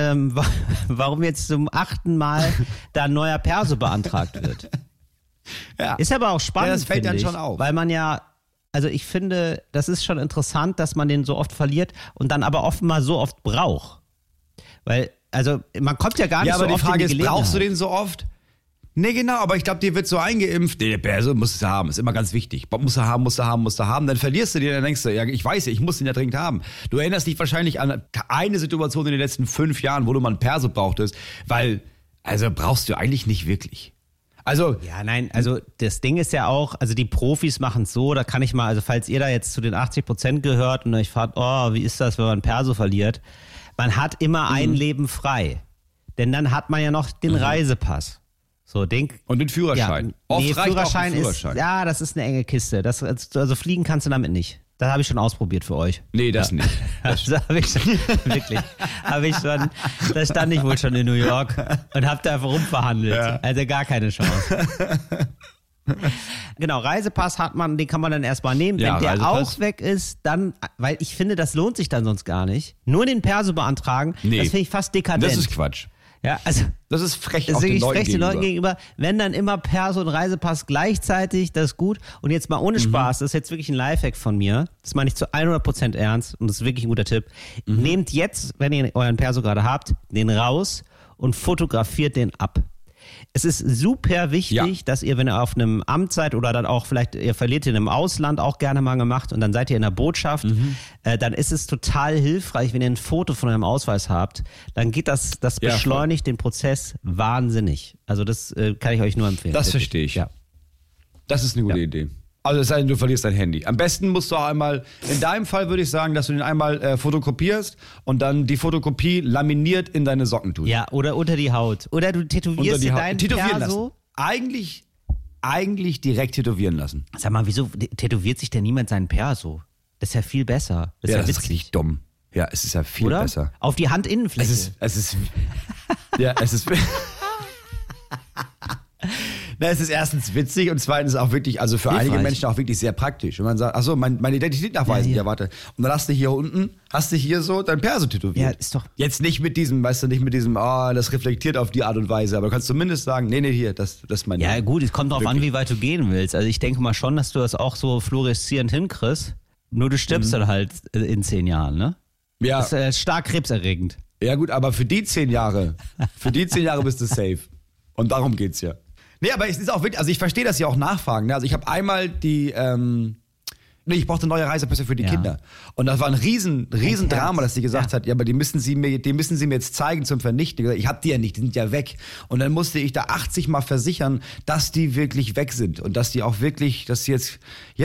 warum jetzt zum 8. Mal da ein neuer Perso beantragt wird. Ja. Ist aber auch spannend, das fällt dann ich, schon auf. Weil man ja, also ich finde, das ist schon interessant, dass man den so oft verliert und dann aber offenbar so oft braucht. Weil, also man kommt ja gar nicht so oft in die Gelegenheit. Ja, aber die Frage ist, brauchst du den so oft? Nee, genau, aber ich glaube, dir wird so eingeimpft, der Perso musst du haben, ist immer ganz wichtig. Musst du haben, dann verlierst du den, dann denkst du, ja, ich weiß ja, ich muss den ja dringend haben. Du erinnerst dich wahrscheinlich an eine Situation in den letzten 5 Jahren, wo du mal einen Perso brauchtest, weil, also brauchst du eigentlich nicht wirklich. Also. Ja, nein, also das Ding ist ja auch, also die Profis machen es so, da kann ich mal, also falls ihr da jetzt zu den 80% gehört und euch fragt, oh, wie ist das, wenn man einen Perso verliert? Man hat immer ein Leben frei. Denn dann hat man ja noch den Reisepass. So, und den Führerschein. Ja, Oft reicht Führerschein auch ein Führerschein. ist, ja, das ist eine enge Kiste. Also fliegen kannst du damit nicht. Das habe ich schon ausprobiert für euch. Nee, das nicht. Das habe ich schon, wirklich. Da stand ich wohl schon in New York und habe da einfach rumverhandelt. Ja. Also gar keine Chance. Genau, Reisepass hat man, den kann man dann erstmal nehmen. Ja, wenn der Reisepass. auch weg ist, dann, weil ich finde, das lohnt sich dann sonst gar nicht. Nur den Perso beantragen, Nee, das finde ich fast dekadent. Das ist Quatsch. Ja, also Das ist frech das auch ist den wirklich Leuten frech den Leuten gegenüber. gegenüber. Wenn dann immer Perso und Reisepass gleichzeitig, das ist gut. Und jetzt mal ohne Spaß, das ist jetzt wirklich ein Lifehack von mir. Das meine ich zu 100% ernst und das ist wirklich ein guter Tipp. Nehmt jetzt, wenn ihr euren Perso gerade habt, den raus und fotografiert den ab. Es ist super wichtig, dass ihr, wenn ihr auf einem Amt seid oder dann auch vielleicht, ihr verliert ihn im Ausland, auch gerne mal gemacht und dann seid ihr in der Botschaft, dann ist es total hilfreich, wenn ihr ein Foto von eurem Ausweis habt, dann geht das beschleunigt den Prozess wahnsinnig. Also das kann ich euch nur empfehlen. Das wirklich. verstehe ich. Ja. Das ist eine gute Idee. Also es sei denn, du verlierst dein Handy. Am besten musst du auch einmal, in deinem Fall würde ich sagen, dass du den einmal fotokopierst und dann die Fotokopie laminiert in deine Socken tust. Ja, oder unter die Haut. Oder du tätowierst dir deinen Tätowieren Perso. lassen. Eigentlich direkt tätowieren lassen. Sag mal, wieso tätowiert sich denn niemand seinen Perso? Das ist ja viel besser. Das ist Das ist witzig. richtig dumm. Ja, es ist ja viel Oder? besser. Auf die Handinnenfläche. Es ist erstens witzig und zweitens auch wirklich, also für einige Menschen auch wirklich sehr praktisch. Wenn man sagt, achso, meine Identität nachweisen, ja, warte. Und dann hast du hier unten, so dein Perso tätowiert. Ja, ist doch. Jetzt nicht mit diesem, das reflektiert auf die Art und Weise, aber du kannst zumindest sagen, nee, hier, das ist mein Ja, Name. gut, es kommt drauf an, Wirklich. wie weit du gehen willst. Also ich denke mal schon, dass du das auch so fluoreszierend hinkriegst. Nur du stirbst dann halt in 10 Jahren, ne? Ja, Das ist stark krebserregend. ja gut, aber für die 10 Jahre bist du safe. Und darum geht's ja. Nee, aber es ist auch wirklich, also ich verstehe, dass sie auch nachfragen. Ne? Also ich habe einmal ich brauchte neue Reisepässe für die Kinder. Und das war ein riesen Drama, dass sie gesagt hat, ja, aber die müssen sie mir jetzt zeigen zum Vernichten. Ich habe die ja nicht, die sind ja weg. Und dann musste ich da 80 Mal versichern, dass die wirklich weg sind. Und dass die auch wirklich, dass sie jetzt,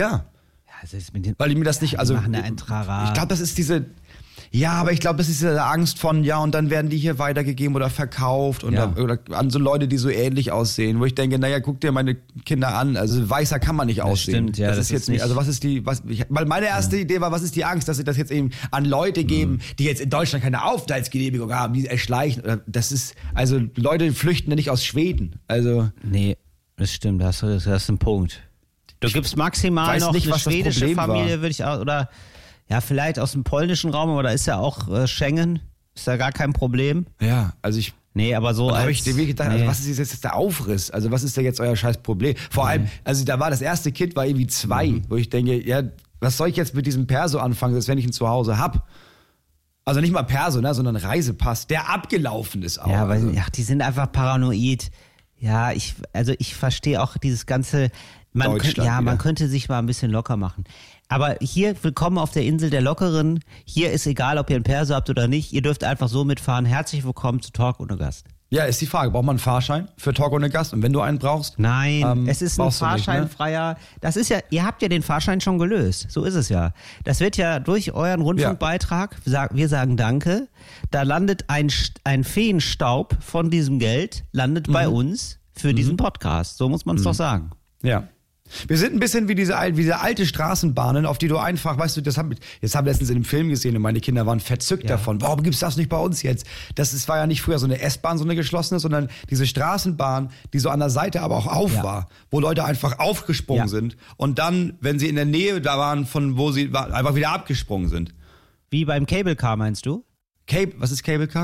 Also ist mit den, weil die mir das nicht, also machen da ein Trara. ich glaube, das ist diese, aber ich glaube, das ist diese Angst von, und dann werden die hier weitergegeben oder verkauft oder an so Leute, die so ähnlich aussehen, wo ich denke, naja, guck dir meine Kinder an, also weißer kann man nicht aussehen. Stimmt, ja, das ist jetzt nicht, also weil meine erste Idee war, was ist die Angst, dass sie das jetzt eben an Leute geben, die jetzt in Deutschland keine Aufenthaltsgenehmigung haben, die erschleichen, das ist, also Leute flüchten ja nicht aus Schweden, also. Nee, das stimmt, das ist ein Punkt. Du gibst maximal weiß noch nicht, eine was das schwedische Problem war. Familie, würde ich auch, oder ja, vielleicht aus dem polnischen Raum, aber da ist ja auch Schengen, ist ja gar kein Problem. Ja, also Nee, aber so da habe als... ich wirklich gedacht, also was ist jetzt der Aufriss? Also was ist da jetzt euer scheiß Problem? Vor allem, also da war das erste Kind war irgendwie 2, wo ich denke, ja, was soll ich jetzt mit diesem Perso anfangen, als wenn ich ihn zu Hause hab? Also nicht mal Perso, ne, sondern Reisepass, der abgelaufen ist auch. Ja, weil, also. die sind einfach paranoid. Ja, ich verstehe auch dieses ganze... Man könnte sich mal ein bisschen locker machen. Aber hier, willkommen auf der Insel der Lockeren. Hier ist egal, ob ihr einen Perso habt oder nicht. Ihr dürft einfach so mitfahren. Herzlich willkommen zu Talk ohne Gast. Ja, ist die Frage, braucht man einen Fahrschein für Talk ohne Gast? Und wenn du einen brauchst? Nein, es ist ein brauchst du nicht, ne? fahrscheinfreier. Das ist ja, ihr habt ja den Fahrschein schon gelöst. So ist es ja. Das wird ja durch euren Rundfunkbeitrag, wir sagen Danke, da landet ein Feenstaub von diesem Geld, landet bei uns für diesen Podcast. So muss man es doch sagen. Ja. Wir sind ein bisschen wie diese alte Straßenbahnen, auf die du einfach, weißt du, jetzt haben wir letztens in einem Film gesehen und meine Kinder waren verzückt davon. Warum gibt's das nicht bei uns jetzt? War ja nicht früher so eine S-Bahn, so eine geschlossene, sondern diese Straßenbahn, die so an der Seite aber auch auf war, wo Leute einfach aufgesprungen sind und dann, wenn sie in der Nähe da waren, von wo sie waren, einfach wieder abgesprungen sind. Wie beim Cable Car, meinst du? Was ist Cable Car?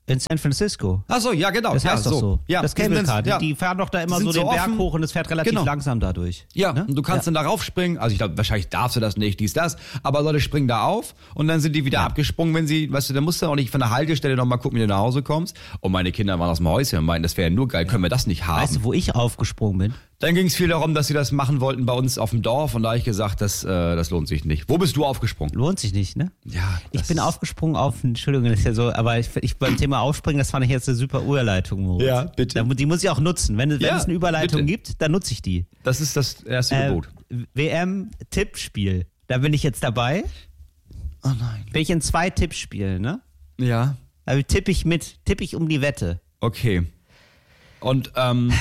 In San Francisco. Ach so, ja, genau. Das heißt doch so. Ja, das Cable Car. ja. Die fahren doch da immer Die so sind den so Berg offen. hoch und es fährt relativ Genau. langsam dadurch. Ja, Ne? und du kannst dann da raufspringen. Also ich glaube, wahrscheinlich darfst du das nicht, das. Aber Leute springen da auf und dann sind die wieder abgesprungen, wenn sie, weißt du, dann musst du auch nicht von der Haltestelle nochmal gucken, wie du nach Hause kommst. Und meine Kinder waren aus dem Häuschen und meinten, das wäre ja nur geil, können wir das nicht haben. Weißt du, wo ich aufgesprungen bin? Dann ging es viel darum, dass sie das machen wollten bei uns auf dem Dorf und da habe ich gesagt, das lohnt sich nicht. Wo bist du aufgesprungen? Lohnt sich nicht, ne? Ja, Ich bin aufgesprungen auf, Entschuldigung, das ist ja so, aber ich beim Thema Aufspringen, das fand ich jetzt eine super Überleitung, Moritz. Ja, bitte. Die muss ich auch nutzen. Wenn es eine Überleitung bitte. gibt, dann nutze ich die. Das ist das erste Gebot. WM-Tippspiel. Da bin ich jetzt dabei. Oh nein. Bin ich in 2 Tippspielen, ne? Ja, Da tippe ich um die Wette. okay. Und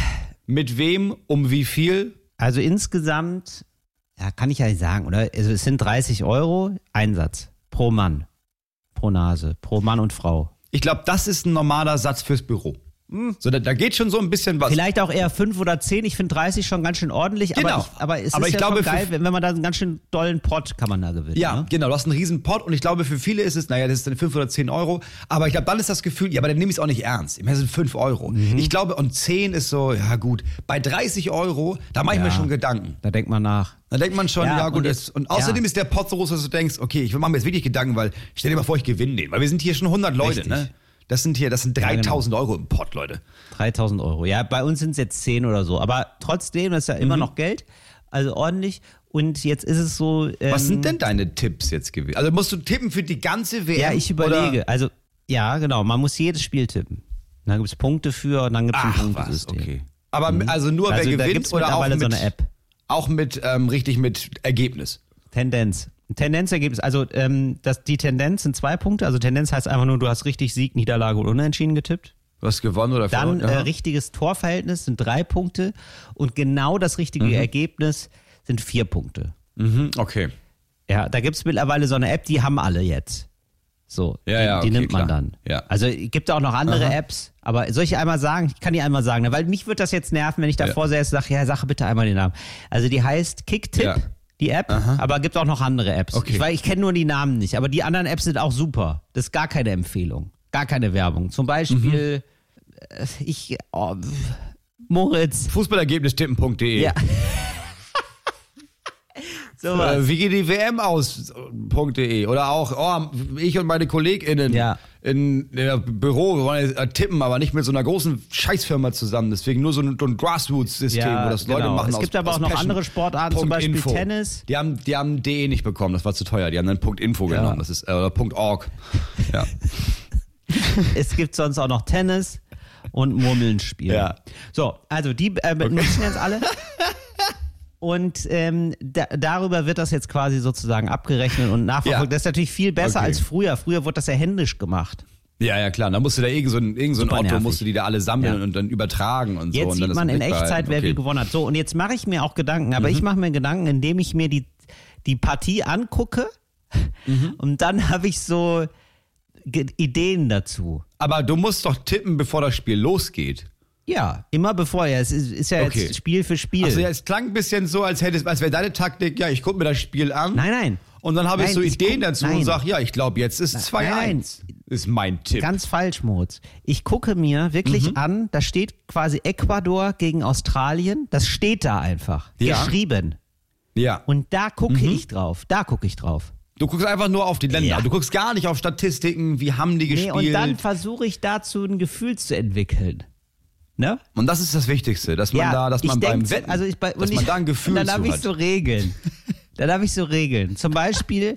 mit wem, um wie viel? Also insgesamt, ja, kann ich ja nicht sagen, oder? Also es sind 30 € Einsatz pro Mann, pro Nase, pro Mann und Frau. Ich glaube, das ist ein normaler Satz fürs Büro. So, da geht schon so ein bisschen was. Vielleicht auch eher 5 oder 10. Ich finde 30 schon ganz schön ordentlich. Genau. Aber es Aber ist ich ja glaube, schon geil, wenn man da einen ganz schön dollen Pot kann man da gewinnen. Ja, Ne? genau, du hast einen riesen Pot und ich glaube, für viele ist es, naja, das ist dann 5 oder 10 €. Aber ich glaube, dann ist das Gefühl, ja, aber dann nehme ich es auch nicht ernst. Immerhin sind 5 €. Ich glaube, und 10 ist so, ja gut. Bei 30 €, da mache ich mir schon Gedanken. Da denkt man nach. Da denkt man schon, Ja, ja gut. und Und außerdem ja. ist der Pot so groß, dass du denkst, okay, ich mache mir jetzt wirklich Gedanken, weil stell dir mal vor, ich gewinne den. Weil wir sind hier schon 100 Leute, Richtig. ne? Das sind 3.000 € im Pot, Leute. 3.000 €. Ja, bei uns sind es jetzt 10 oder so. Aber trotzdem, das ist ja immer noch Geld. Also ordentlich. Und jetzt ist es so. Was sind denn deine Tipps jetzt gewesen? Also musst du tippen für die ganze WM? Ja, ich überlege. Oder? Also, ja, genau. Man muss jedes Spiel tippen. Dann gibt es Punkte für und dann gibt es ein Ach, was, Punktesystem. okay. Aber also nur Also wer da gewinnt gibt's oder auch mittlerweile mit, so eine App. Auch mit, richtig mit Ergebnis? Tendenzergebnis. Also die Tendenz sind 2 Punkte. Also Tendenz heißt einfach nur, du hast richtig Sieg, Niederlage und Unentschieden getippt. Du hast gewonnen oder Dann verloren? Ja. richtiges Torverhältnis sind 3 Punkte. Und genau das richtige Ergebnis sind 4 Punkte. Okay. Ja, da gibt es mittlerweile so eine App, die haben alle jetzt. So, Ja, ja, die okay, nimmt man klar. dann. Ja. Also gibt auch noch andere Apps, aber soll ich einmal sagen? Ich kann die einmal sagen, ne? Weil mich wird das jetzt nerven, wenn ich davor säße und sage, ja, sag bitte einmal den Namen. Also die heißt Kicktipp, Ja. die App, aber gibt auch noch andere Apps. Okay. Ich kenne nur die Namen nicht, aber die anderen Apps sind auch super. Das ist gar keine Empfehlung, gar keine Werbung. Zum Beispiel, Moritz. Fußballergebnistippen.de. Ja. Sowas. Wie geht die WM aus.de oder auch ich und meine KollegInnen in Büro, wir wollen jetzt tippen, aber nicht mit so einer großen Scheißfirma zusammen, deswegen nur so ein Grassroots-System, wo das Leute machen. Es gibt aber auch noch andere Sportarten, zum Beispiel Info. Tennis. Die haben .de nicht bekommen, das war zu teuer, die haben dann .info genommen, das ist oder .org. Ja. Es gibt sonst auch noch Tennis und Murmeln spielen. Ja. So, also die nutzen jetzt alle. Und darüber wird das jetzt quasi sozusagen abgerechnet und nachverfolgt. Ja. Das ist natürlich viel besser Okay. als früher. Früher wurde das ja händisch gemacht. Ja, klar, da musst du da irgend so ein Otto, nervig. musst du die da alle sammeln Ja. und dann übertragen und so. Jetzt und sieht dann man das in mitbehalten. Echtzeit, wer Okay. wie gewonnen hat. So, und jetzt mache ich mir auch Gedanken. Aber ich mache mir Gedanken, indem ich mir die Partie angucke und dann habe ich so Ideen dazu. Aber du musst doch tippen, bevor das Spiel losgeht. Ja, immer bevor. Ja, es ist ja Okay. jetzt Spiel für Spiel. Also ja, es klang ein bisschen so, als wäre deine Taktik, ja, ich gucke mir das Spiel an. Nein. Und dann habe ich Nein, so ich Ideen guck- dazu nein. und sage, ja, ich glaube, jetzt ist 2-1. Ist mein Tipp. Ganz falsch, Moritz. Ich gucke mir wirklich an, da steht quasi Ecuador gegen Australien. Das steht da einfach. Ja. Geschrieben. Ja. Und da gucke ich drauf. Du guckst einfach nur auf die Länder. Ja. Du guckst gar nicht auf Statistiken, wie haben die Nee, gespielt. und dann versuche ich dazu ein Gefühl zu entwickeln. Ne? Und das ist das Wichtigste, dass man ich beim denk, Wetten, also dass man da ein Gefühl und dann zu habe ich hat. so Regeln. Dann habe ich so Regeln. Zum Beispiel,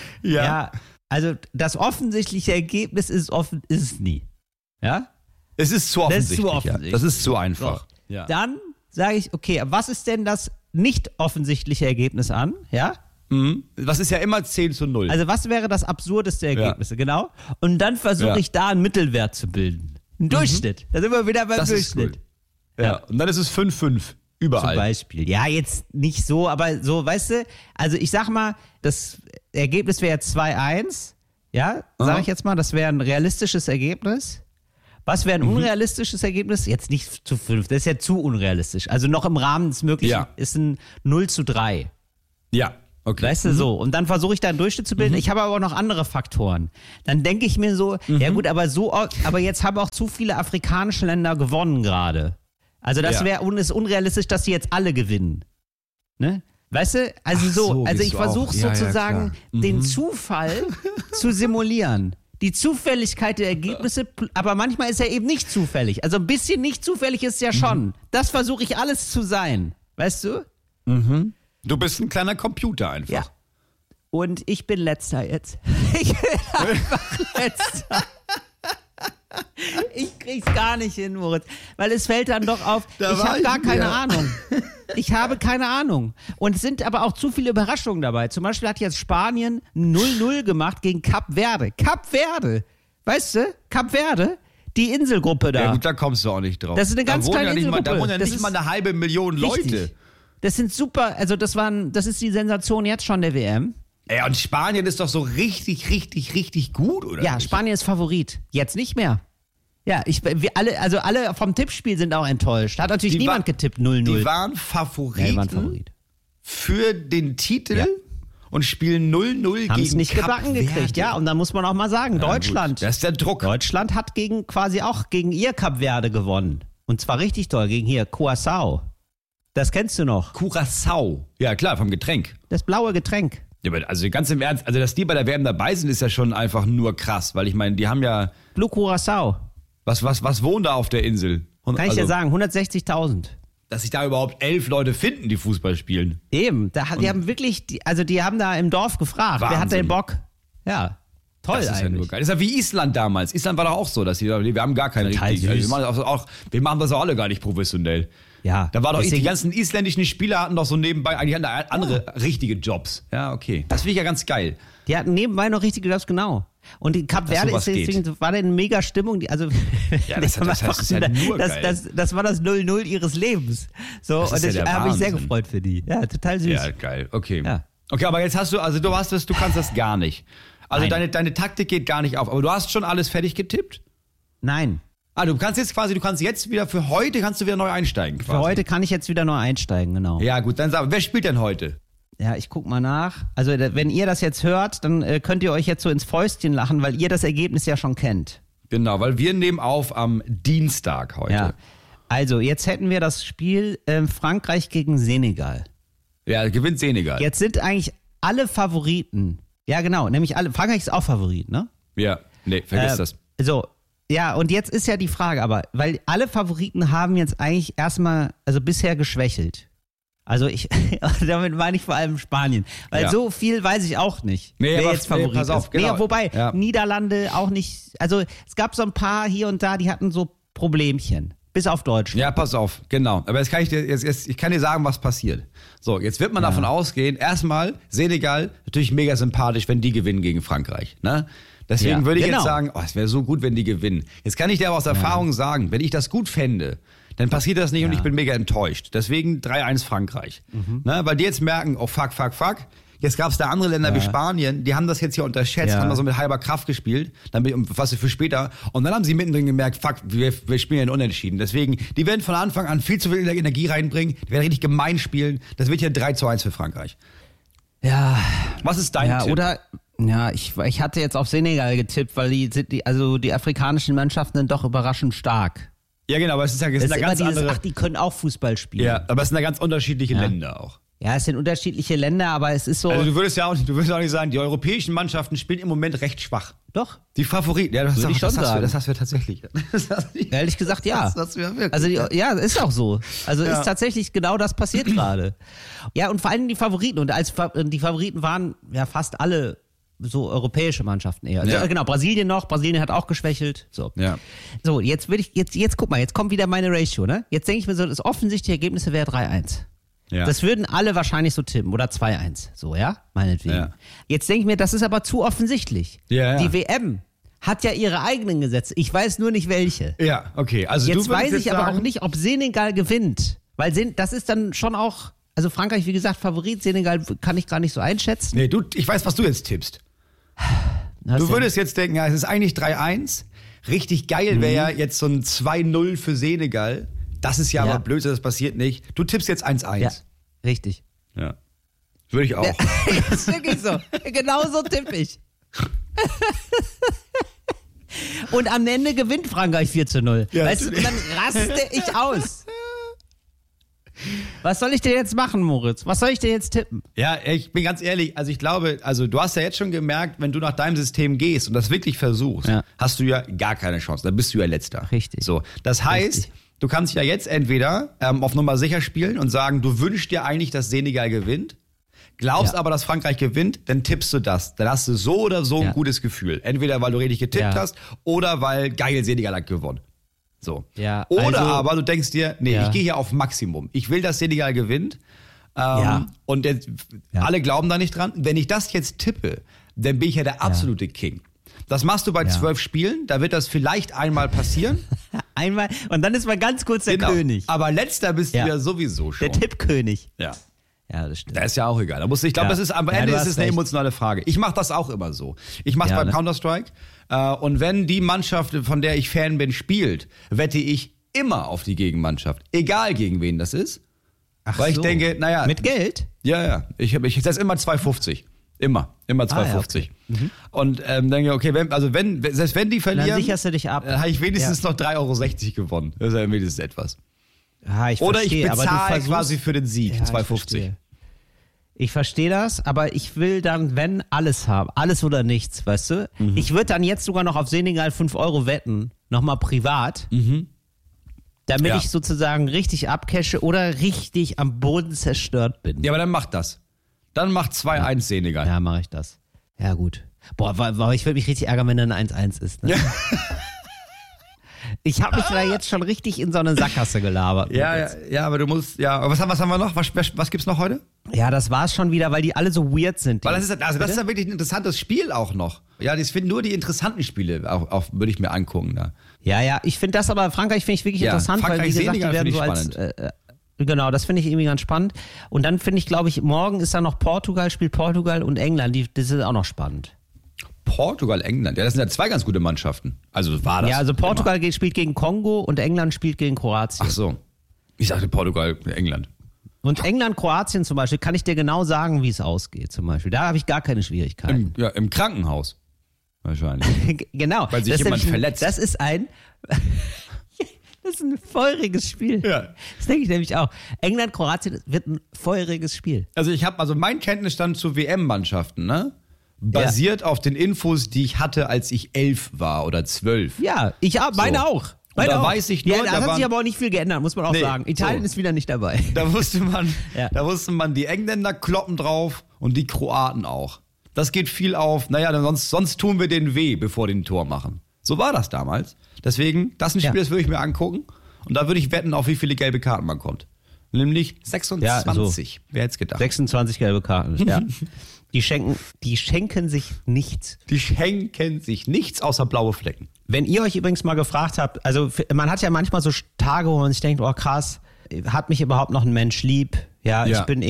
also das offensichtliche Ergebnis ist es nie. Ja? Es ist zu Das ist offensichtlich. zu Ja. offensichtlich. Das ist zu einfach. So. Ja. Dann sage ich, okay, was ist denn das nicht offensichtliche Ergebnis an? Ja? Was ist ja immer 10-0. Also was wäre das absurdeste Ergebnis? Genau. Und dann versuche Ja. ich da einen Mittelwert zu bilden. Ein Durchschnitt. Da sind wir wieder beim das ist Durchschnitt. cool. Ja. Und dann ist es 5-5. Überall. Zum Beispiel. Ja, jetzt nicht so, aber so, weißt du, also ich sag mal, das Ergebnis wäre 2-1. Ja, sage ich jetzt mal, das wäre ein realistisches Ergebnis. Was wäre ein unrealistisches Ergebnis? Jetzt nicht zu 5, das ist ja zu unrealistisch. Also noch im Rahmen des Möglichen Ja. ist ein 0-3. Ja. Okay. Weißt du, so. Und dann versuche ich da einen Durchschnitt zu bilden. Ich habe aber auch noch andere Faktoren. Dann denke ich mir so, ja gut, aber jetzt haben auch zu viele afrikanische Länder gewonnen gerade. Also das ist unrealistisch, dass die jetzt alle gewinnen. Ne? Weißt du? Also also ich versuche sozusagen den Zufall zu simulieren. Die Zufälligkeit der Ergebnisse, aber manchmal ist er eben nicht zufällig. Also ein bisschen nicht zufällig ist es ja schon. Das versuche ich alles zu sein. Weißt du? Du bist ein kleiner Computer einfach. Ja. Und ich bin Letzter jetzt. Ich bin einfach Letzter. Ich krieg's gar nicht hin, Moritz. Weil es fällt dann doch auf, ich habe gar keine Ahnung. Ich habe keine Ahnung. Und es sind aber auch zu viele Überraschungen dabei. Zum Beispiel hat jetzt Spanien 0-0 gemacht gegen Kap Verde. Kap Verde. Weißt du? Kap Verde. Die Inselgruppe da. Ja gut, da kommst du auch nicht drauf. Das ist eine ganz kleine Inselgruppe. Da wohnen ja nicht mal eine halbe Million Leute. Richtig. Das sind super, also das ist die Sensation jetzt schon der WM. Ey, und Spanien ist doch so richtig, richtig, richtig gut, oder? Ja, nicht? Spanien ist Favorit. Jetzt nicht mehr. Ja, alle vom Tippspiel sind auch enttäuscht. Hat natürlich niemand getippt 0-0. Die waren Favoriten für den Titel und spielen 0-0 gegen Haben es nicht Kap gebacken Verde. gekriegt, ja. Und da muss man auch mal sagen, Deutschland. Gut, das ist der Druck. Deutschland hat quasi auch gegen ihr Kap Verde gewonnen. Und zwar richtig toll, gegen hier Curaçao. Das kennst du noch. Curaçao. Ja, klar, vom Getränk. Das blaue Getränk. Ja, aber also ganz im Ernst, also dass die bei der WM dabei sind, ist ja schon einfach nur krass, weil ich meine, die haben ja... Blue Curaçao. Was wohnen da auf der Insel? Kann ich dir sagen, 160.000. Dass sich da überhaupt 11 Leute finden, die Fußball spielen. Eben, die haben wirklich, die haben da im Dorf gefragt, wer hat denn Bock? Ja, toll das ist eigentlich. Ja nur geil. Das ist ja wie Island damals. Island war doch auch so, dass wir haben gar keine richtigen. Also wir machen das auch alle gar nicht professionell. Ja. Da war doch die ganzen isländischen Spieler hatten doch so nebenbei eigentlich andere richtige Jobs. Ja, okay. Das finde ich ja ganz geil. Die hatten nebenbei noch richtige Jobs, genau. Und die Kap Verde war da eine mega Stimmung. Das ist ja nur geil. Das war das 0-0 ihres Lebens. So, und ich habe mich sehr gefreut für die. Ja, total süß. Ja, geil. Okay. Ja. Okay, aber jetzt du kannst das gar nicht. Also deine Taktik geht gar nicht auf. Aber du hast schon alles fertig getippt? Nein. Du kannst jetzt wieder für heute neu einsteigen quasi. Für heute kann ich jetzt wieder neu einsteigen, genau. Ja, gut, dann sag, wer spielt denn heute? Ja, ich guck mal nach. Also, wenn ihr das jetzt hört, dann könnt ihr euch jetzt so ins Fäustchen lachen, weil ihr das Ergebnis ja schon kennt. Genau, weil wir nehmen auf am Dienstag heute. Ja. Also, jetzt hätten wir das Spiel Frankreich gegen Senegal. Ja, gewinnt Senegal. Jetzt sind eigentlich alle Favoriten. Ja, genau, nämlich alle. Frankreich ist auch Favorit, ne? Ja, nee, vergiss das. So, ja, und jetzt ist ja die Frage aber, weil alle Favoriten haben jetzt eigentlich erstmal, also bisher geschwächelt. Also damit meine ich vor allem Spanien. Weil so viel weiß ich auch nicht, wer jetzt Favorit pass auf, ist. genau. Wobei, Niederlande auch nicht, also es gab so ein paar hier und da, die hatten so Problemchen. Bis auf Deutschland. Ja, pass auf, genau. Aber ich kann dir sagen, was passiert. So, jetzt wird man davon ausgehen, erstmal Senegal, natürlich mega sympathisch, wenn die gewinnen gegen Frankreich. Ne? Deswegen würde ich jetzt sagen, es wäre so gut, wenn die gewinnen. Jetzt kann ich dir aber aus Erfahrung sagen, wenn ich das gut fände, dann passiert das nicht und ich bin mega enttäuscht. Deswegen 3-1 Frankreich. Ne? Weil die jetzt merken, fuck. Jetzt gab es da andere Länder wie Spanien, die haben das jetzt hier unterschätzt, haben da so mit halber Kraft gespielt, was für später. Und dann haben sie mittendrin gemerkt, fuck, wir spielen ja unentschieden. Deswegen, die werden von Anfang an viel zu viel Energie reinbringen, die werden richtig gemein spielen. Das wird hier 3-1 für Frankreich. Ja. Was ist dein Tipp? Oder, ich hatte jetzt auf Senegal getippt, weil die afrikanischen Mannschaften sind doch überraschend stark. Ja, genau, aber es ist eine ganz andere. Die können auch Fußball spielen. Ja, aber es sind ja ganz unterschiedliche Länder auch. Ja, es sind unterschiedliche Länder, aber es ist so. Also du würdest auch nicht sagen, die europäischen Mannschaften spielen im Moment recht schwach. Doch. Die Favoriten, ja, das hast du tatsächlich. Ehrlich gesagt, ja. Das hast du ja wirklich. Also ist auch so. Also ist tatsächlich genau das passiert gerade. Ja, und vor allem die Favoriten. Und die Favoriten waren ja fast alle so europäische Mannschaften eher. Also, genau, Brasilien hat auch geschwächelt. So. Ja. So, jetzt guck mal, jetzt kommt wieder meine Ratio, ne? Jetzt denke ich mir so, das offensichtliche Ergebnis wäre 3-1. Ja. Das würden alle wahrscheinlich so tippen. Oder 2-1. So, ja? Meinetwegen. Ja. Jetzt denke ich mir, das ist aber zu offensichtlich. Ja. Die WM hat ja ihre eigenen Gesetze. Ich weiß nur nicht welche. Ja, okay. Also Jetzt weiß ich aber auch nicht, ob Senegal gewinnt. Weil das ist dann schon auch, also Frankreich, wie gesagt, Favorit. Senegal kann ich gar nicht so einschätzen. Nee, ich weiß, was du jetzt tippst. Du würdest jetzt denken, ja, es ist eigentlich 3-1. Richtig geil wäre ja jetzt so ein 2-0 für Senegal. Das ist ja aber blöd, das passiert nicht. Du tippst jetzt 1-1. Ja, richtig. Ja. Würde ich auch. Das ist wirklich so. Genau so tippe ich. Und am Ende gewinnt Frankreich 4-0. Ja, weißt du, und dann raste ich aus. Was soll ich denn jetzt machen, Moritz? Was soll ich denn jetzt tippen? Ja, ich bin ganz ehrlich, also ich glaube, also du hast ja jetzt schon gemerkt, wenn du nach deinem System gehst und das wirklich versuchst, hast du ja gar keine Chance. Dann bist du ja Letzter. Richtig. So, das heißt, du kannst ja jetzt entweder auf Nummer sicher spielen und sagen, du wünschst dir eigentlich, dass Senegal gewinnt, glaubst aber, dass Frankreich gewinnt, dann tippst du das. Dann hast du so oder so ein gutes Gefühl. Entweder, weil du richtig getippt hast oder weil geil, Senegal hat gewonnen. So. Ja, oder also, aber du denkst dir, nee, ich gehe hier auf Maximum. Ich will, dass Senegal gewinnt. Und jetzt, alle glauben da nicht dran. Wenn ich das jetzt tippe, dann bin ich ja der absolute King. Das machst du bei 12 Spielen, da wird das vielleicht einmal passieren. Einmal, und dann ist man ganz kurz der König. Aber letzter bist du ja sowieso schon. Der Tippkönig. Ja. Ja, das stimmt. Das ist ja auch egal. Ich glaube, das ist am Ende ist es eine emotionale Frage. Ich mache das auch immer so. Ich mache es beim Counter-Strike. Und wenn die Mannschaft, von der ich Fan bin, spielt, wette ich immer auf die Gegenmannschaft. Egal gegen wen das ist. Weil ich denke, naja. Mit Geld? Ja. Ich setze immer 2,50. Immer 2,50. Okay. Und denke, okay, selbst wenn die verlieren, dann sicherst du dich ab. Dann habe ich wenigstens noch 3,60 € gewonnen. Das ist ja wenigstens etwas. Ich Oder verstehe, ich bezahle quasi für den Sieg, 2,50. Ich verstehe das, aber ich will dann, wenn, alles haben. Alles oder nichts, weißt du? Ich würde dann jetzt sogar noch auf Senegal 5 € wetten, nochmal privat, damit ich sozusagen richtig abcashe oder richtig am Boden zerstört bin. Ja, aber dann mach das. Dann mach 2-1 Senegal. Ja, mache ich das. Ja, gut. Boah, ich würde mich richtig ärgern, wenn dann ein 1-1 ist. Ne? Ich habe mich da jetzt schon richtig in so eine Sackgasse gelabert. Ja, aber du musst, was haben wir noch? Was gibt's noch heute? Ja, das war's schon wieder, weil die alle so weird sind. Weil das ist ja wirklich ein interessantes Spiel auch noch. Ja, ich finde nur die interessanten Spiele auch würde ich mir angucken. Da. Ja, ich finde das aber, Frankreich finde ich wirklich interessant, weil wie gesagt, die werden so als, genau, das finde ich irgendwie ganz spannend. Und dann finde ich, glaube ich, morgen ist da noch spielt Portugal und England, das ist auch noch spannend. Portugal, England. Ja, das sind ja zwei ganz gute Mannschaften. Also war das. Ja, also Portugal spielt gegen Kongo und England spielt gegen Kroatien. Ach so. Ich sagte Portugal, England. Und England, Kroatien zum Beispiel, kann ich dir genau sagen, wie es ausgeht zum Beispiel. Da habe ich gar keine Schwierigkeiten. Im Krankenhaus. Wahrscheinlich. Genau. Weil sich jemand verletzt. Das ist ein feuriges Spiel. Ja. Das denke ich nämlich auch. England, Kroatien wird ein feuriges Spiel. Also mein Kenntnisstand zu WM-Mannschaften, ne? Basiert auf den Infos, die ich hatte, als ich 11 war oder 12. Ja, meine auch. Da weiß ich nur, da hat sich aber auch nicht viel geändert, muss man auch sagen. Italien ist wieder nicht dabei. Da wusste man, die Engländer kloppen drauf und die Kroaten auch. Das geht viel auf, sonst tun wir den weh, bevor die ein Tor machen. So war das damals. Deswegen, das ist ein Spiel, das würde ich mir angucken. Und da würde ich wetten, auf wie viele gelbe Karten man kommt. Nämlich 26. Ja, so. Wer hätte es gedacht? 26 gelbe Karten, ja. Die schenken sich nichts. Die schenken sich nichts außer blaue Flecken. Wenn ihr euch übrigens mal gefragt habt, also man hat ja manchmal so Tage, wo man sich denkt, oh krass, hat mich überhaupt noch ein Mensch lieb? Ja, ich bin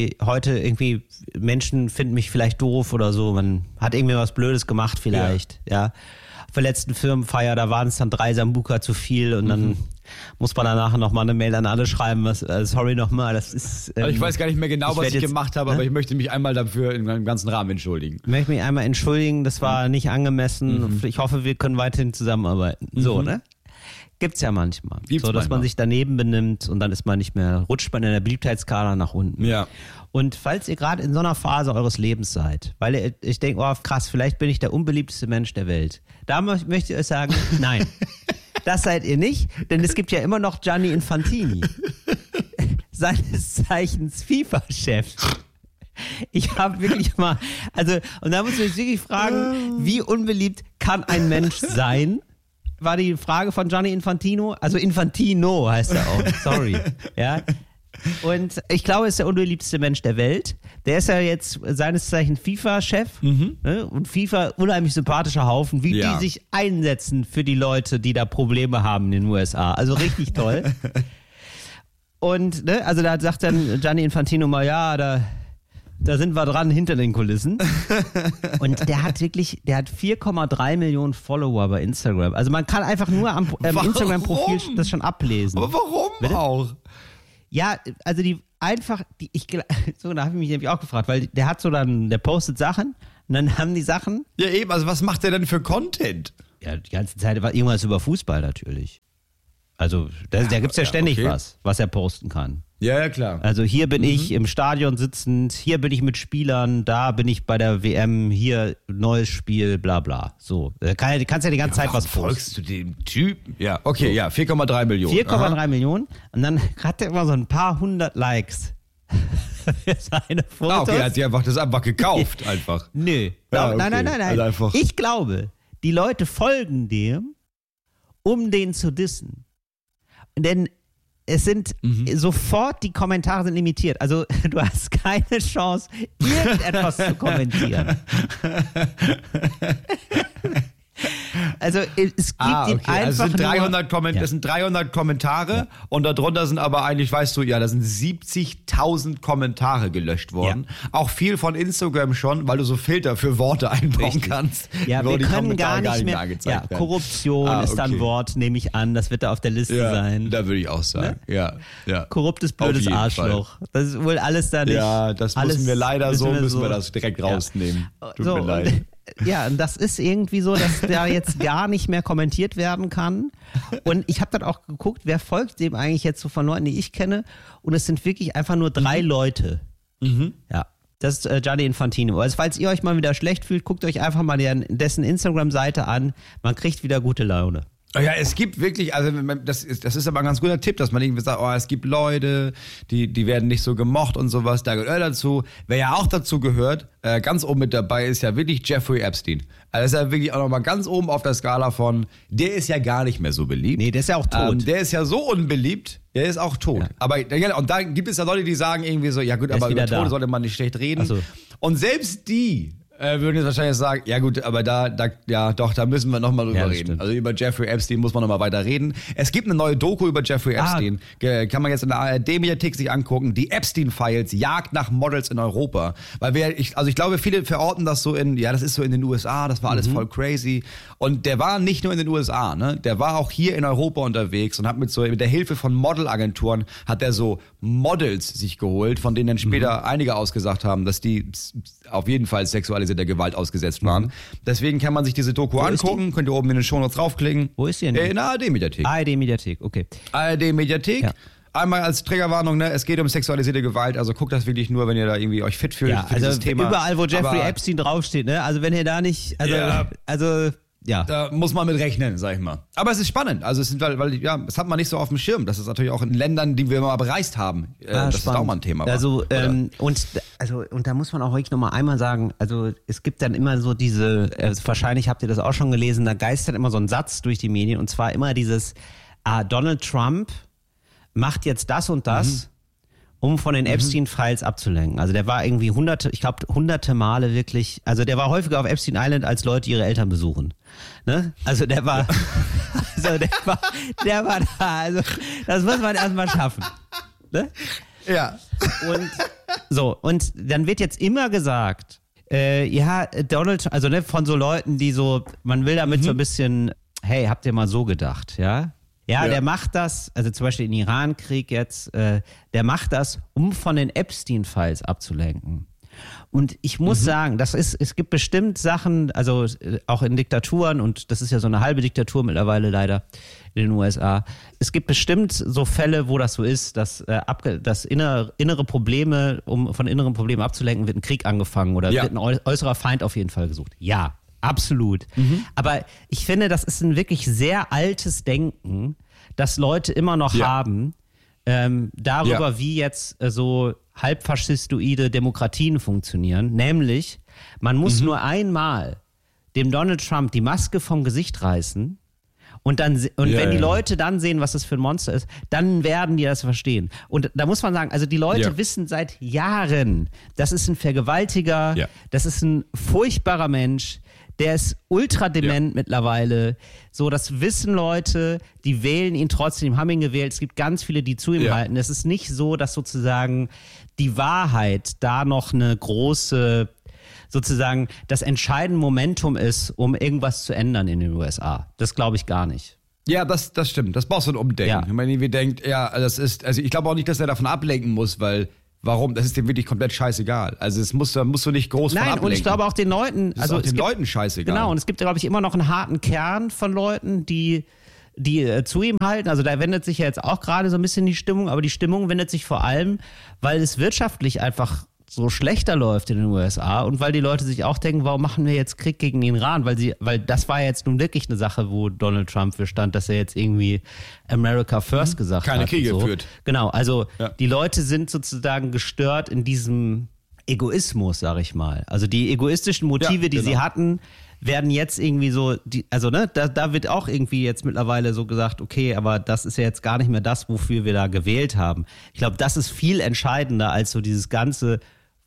Menschen finden mich vielleicht doof oder so, man hat irgendwie was Blödes gemacht vielleicht, ja. Auf der letzten Firmenfeier, da waren es dann 3 Sambuca zu viel und dann muss man danach nochmal eine Mail an alle schreiben, sorry nochmal, das ist... ich weiß gar nicht mehr genau, was ich gemacht habe, aber ich möchte mich einmal dafür in meinem ganzen Rahmen entschuldigen. Ich möchte mich einmal entschuldigen, das war nicht angemessen. Ich hoffe, wir können weiterhin zusammenarbeiten. So, ne? Gibt's ja manchmal. Dass man sich daneben benimmt und dann ist man nicht mehr, rutscht man in der Beliebtheitsskala nach unten. Ja. Und falls ihr gerade in so einer Phase eures Lebens seid, weil ich denke, oh krass, vielleicht bin ich der unbeliebteste Mensch der Welt. Da möchte ich euch sagen, nein. Das seid ihr nicht, denn es gibt ja immer noch Gianni Infantini. Seines Zeichens FIFA-Chef. Ich habe wirklich mal, und da muss ich mich wirklich fragen, wie unbeliebt kann ein Mensch sein? War die Frage von Gianni Infantino. Also Infantino heißt er auch, sorry. Ja. Und ich glaube, er ist der unbeliebteste Mensch der Welt. Der ist ja jetzt seines Zeichens FIFA-Chef. Ne? Und FIFA, unheimlich sympathischer Haufen, wie die sich einsetzen für die Leute, die da Probleme haben in den USA. Also richtig toll. Und da sagt dann Gianni Infantino mal, da sind wir dran hinter den Kulissen. Und der hat 4,3 Millionen Follower bei Instagram. Also man kann einfach nur am Instagram-Profil das schon ablesen. Aber warum auch? Ja, also einfach, so, da habe ich mich nämlich auch gefragt, weil der hat so dann, der postet Sachen und dann haben die Sachen. Ja eben, also was macht der denn für Content? Ja, die ganze Zeit war irgendwas über Fußball natürlich. Also da gibt es ja ständig okay. was er posten kann. Ja, klar. Also hier bin ich im Stadion sitzend, hier bin ich mit Spielern, da bin ich bei der WM, hier neues Spiel, bla bla. So, kannst ja die ganze Zeit was posten. Folgst du dem Typen? Ja, okay, ja, 4,3 Millionen. 4,3 Millionen und dann hat er immer so ein paar hundert Likes für seine Fotos. Okay, er hat sich das einfach gekauft, einfach. Nö. Ja, okay. Nein. Also einfach. Ich glaube, die Leute folgen dem, um den zu dissen. Denn es sind sofort, die Kommentare sind limitiert. Also du hast keine Chance, irgendetwas zu kommentieren. Also es gibt ihn einfach also das sind 300 Kommentare und darunter sind aber eigentlich, weißt du, ja, da sind 70.000 Kommentare gelöscht worden. Ja. Auch viel von Instagram schon, weil du so Filter für Worte einbauen kannst. Ja, wir können gar nicht mehr angezeigt werden. Korruption ist dann ein Wort, nehme ich an, das wird da auf der Liste sein. Da würde ich auch sagen, ne? ja. Korruptes, blödes Arschloch. Fall. Das ist wohl alles da nicht. Ja, das müssen wir leider müssen wir das direkt rausnehmen. Tut mir leid. Ja, und das ist irgendwie so, dass da jetzt gar nicht mehr kommentiert werden kann. Und ich habe dann auch geguckt, wer folgt dem eigentlich jetzt so von Leuten, die ich kenne. Und es sind wirklich einfach nur 3 Leute. Ja, das ist Gianni Infantino. Also falls ihr euch mal wieder schlecht fühlt, guckt euch einfach mal dessen Instagram-Seite an. Man kriegt wieder gute Laune. Ja, es gibt wirklich, also das ist aber ein ganz guter Tipp, dass man irgendwie sagt, es gibt Leute, die werden nicht so gemocht und sowas, da gehört dazu. Wer ja auch dazu gehört, ganz oben mit dabei ist ja wirklich Jeffrey Epstein. Also ist ja wirklich auch nochmal ganz oben auf der Skala von, der ist ja gar nicht mehr so beliebt. Nee, der ist ja auch tot. Der ist ja so unbeliebt, der ist auch tot. Ja. Aber und da gibt es ja Leute, die sagen irgendwie so, ja gut, aber über Tode sollte man nicht schlecht reden. So. Und selbst die würden jetzt wahrscheinlich sagen, ja gut, aber da müssen wir nochmal drüber reden. Stimmt. Also über Jeffrey Epstein muss man nochmal weiter reden. Es gibt eine neue Doku über Jeffrey Epstein. Kann man jetzt in der ARD-Mediathek sich angucken. Die Epstein-Files, Jagd nach Models in Europa. Weil ich glaube, viele verorten das so das ist so in den USA, das war alles voll crazy. Und der war nicht nur in den USA, ne? Der war auch hier in Europa unterwegs und hat mit der Hilfe von Modelagenturen hat er so Models sich geholt, von denen dann später einige ausgesagt haben, dass die auf jeden Fall sexualisierte Gewalt ausgesetzt waren. Deswegen kann man sich diese Doku angucken, könnt ihr oben in den Shownotes draufklicken. Wo ist die denn? In der ARD-Mediathek. ARD-Mediathek, okay. ARD-Mediathek. Ja. Einmal als Triggerwarnung, ne, es geht um sexualisierte Gewalt, also guckt das wirklich nur, wenn ihr da irgendwie euch fit fühlt für dieses Thema. Überall, wo Jeffrey Epstein draufsteht, ne, also wenn ihr da nicht, da muss man mit rechnen, sag ich mal. Aber es ist spannend. Also es sind, weil das hat man nicht so auf dem Schirm. Das ist natürlich auch in Ländern, die wir mal bereist haben. Das ist auch mal ein Thema. Also, und da muss man auch wirklich nochmal einmal sagen, also es gibt dann immer so diese, wahrscheinlich habt ihr das auch schon gelesen, da geistert immer so ein Satz durch die Medien und zwar immer dieses, Donald Trump macht jetzt das und das, um von den Epstein-Files abzulenken. Also der war irgendwie hunderte Male wirklich, also der war häufiger auf Epstein Island, als Leute ihre Eltern besuchen. Ne? Also der war da, also das muss man erstmal schaffen. Ne? Ja. Und dann wird jetzt immer gesagt, Donald, also ne, von so Leuten, die so, man will damit so ein bisschen, hey, habt ihr mal so gedacht, ja? Ja, der macht das, also zum Beispiel im Iran-Krieg jetzt, der macht das, um von den Epstein-Files abzulenken. Und ich muss sagen, es gibt bestimmt Sachen, also auch in Diktaturen, und das ist ja so eine halbe Diktatur mittlerweile leider in den USA, es gibt bestimmt so Fälle, wo das so ist, dass innere Probleme, um von inneren Problemen abzulenken, wird ein Krieg angefangen oder wird ein äußerer Feind auf jeden Fall gesucht. Ja. Absolut. Aber ich finde, das ist ein wirklich sehr altes Denken, das Leute immer noch haben, darüber, wie jetzt so halbfaschistoide Demokratien funktionieren. Nämlich, man muss nur einmal dem Donald Trump die Maske vom Gesicht reißen und wenn die Leute dann sehen, was das für ein Monster ist, dann werden die das verstehen. Und da muss man sagen, also die Leute wissen seit Jahren, das ist ein Vergewaltiger, das ist ein furchtbarer Mensch, der ist ultra dement mittlerweile. So, das wissen Leute, die wählen ihn trotzdem, haben ihn gewählt. Es gibt ganz viele, die zu ihm halten. Es ist nicht so, dass sozusagen die Wahrheit da noch eine große, sozusagen das entscheidende Momentum ist, um irgendwas zu ändern in den USA. Das glaube ich gar nicht. Ja, das stimmt. Das brauchst du ein Umdenken. Ja. Wenn man irgendwie denkt, ja, das ist, also ich glaube auch nicht, dass er davon ablenken muss, weil, warum? Das ist dem wirklich komplett scheißegal. Also da musst du nicht groß von ablenken. Nein, und ich glaube auch den Leuten, das ist auch den Leuten scheißegal. Genau, und es gibt, glaube ich, immer noch einen harten Kern von Leuten, die zu ihm halten. Also da wendet sich ja jetzt auch gerade so ein bisschen die Stimmung, aber die Stimmung wendet sich vor allem, weil es wirtschaftlich einfach so schlechter läuft in den USA und weil die Leute sich auch denken, warum machen wir jetzt Krieg gegen den Iran? Weil das war jetzt nun wirklich eine Sache, wo Donald Trump für stand, dass er jetzt irgendwie America First gesagt Keine hat. Kriege so. führt. Genau, also Ja. die Leute sind sozusagen gestört in diesem Egoismus, sag ich mal. Also die egoistischen Motive, Ja, die sie genau. hatten, werden jetzt irgendwie so, da wird auch irgendwie jetzt mittlerweile so gesagt, okay, aber das ist ja jetzt gar nicht mehr das, wofür wir da gewählt haben. Ich glaube, das ist viel entscheidender als so dieses ganze,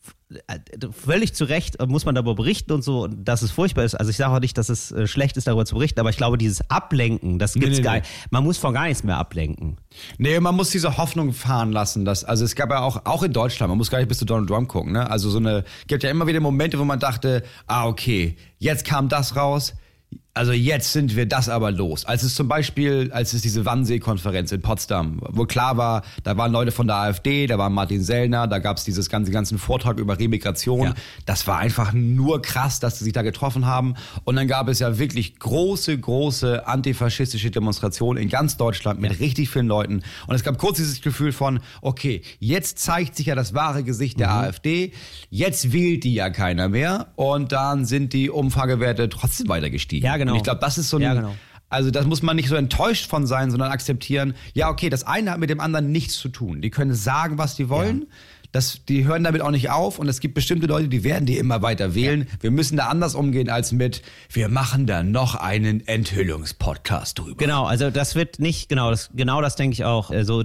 völlig zu Recht muss man darüber berichten und so, dass es furchtbar ist. Also ich sage auch nicht, dass es schlecht ist, darüber zu berichten, aber ich glaube, dieses Ablenken, das gibt's Nee. gar nicht. Man muss vor gar nichts mehr ablenken. Nee, man muss diese Hoffnung fahren lassen, also es gab ja auch in Deutschland, man muss gar nicht bis zu Donald Trump gucken, ne? Also gibt ja immer wieder Momente, wo man dachte, okay, jetzt kam das raus, also jetzt sind wir das aber los. Als es diese Wannsee-Konferenz in Potsdam, wo klar war, da waren Leute von der AfD, da war Martin Sellner, da gab es ganzen Vortrag über Remigration. Ja. Das war einfach nur krass, dass sie sich da getroffen haben. Und dann gab es ja wirklich große antifaschistische Demonstrationen in ganz Deutschland mit richtig vielen Leuten. Und es gab kurz dieses Gefühl von, okay, jetzt zeigt sich ja das wahre Gesicht der AfD. Jetzt wählt die ja keiner mehr. Und dann sind die Umfragewerte trotzdem weiter gestiegen. Ja, genau. Und ich glaube, das ist so ein, Ja, genau. also das muss man nicht so enttäuscht von sein, sondern akzeptieren, ja, okay, das eine hat mit dem anderen nichts zu tun. Die können sagen, was die wollen. Die hören damit auch nicht auf und es gibt bestimmte Leute, die werden die immer weiter wählen. Wir müssen da anders umgehen als wir machen da noch einen Enthüllungspodcast drüber. Genau, also das wird nicht, das denke ich auch. Also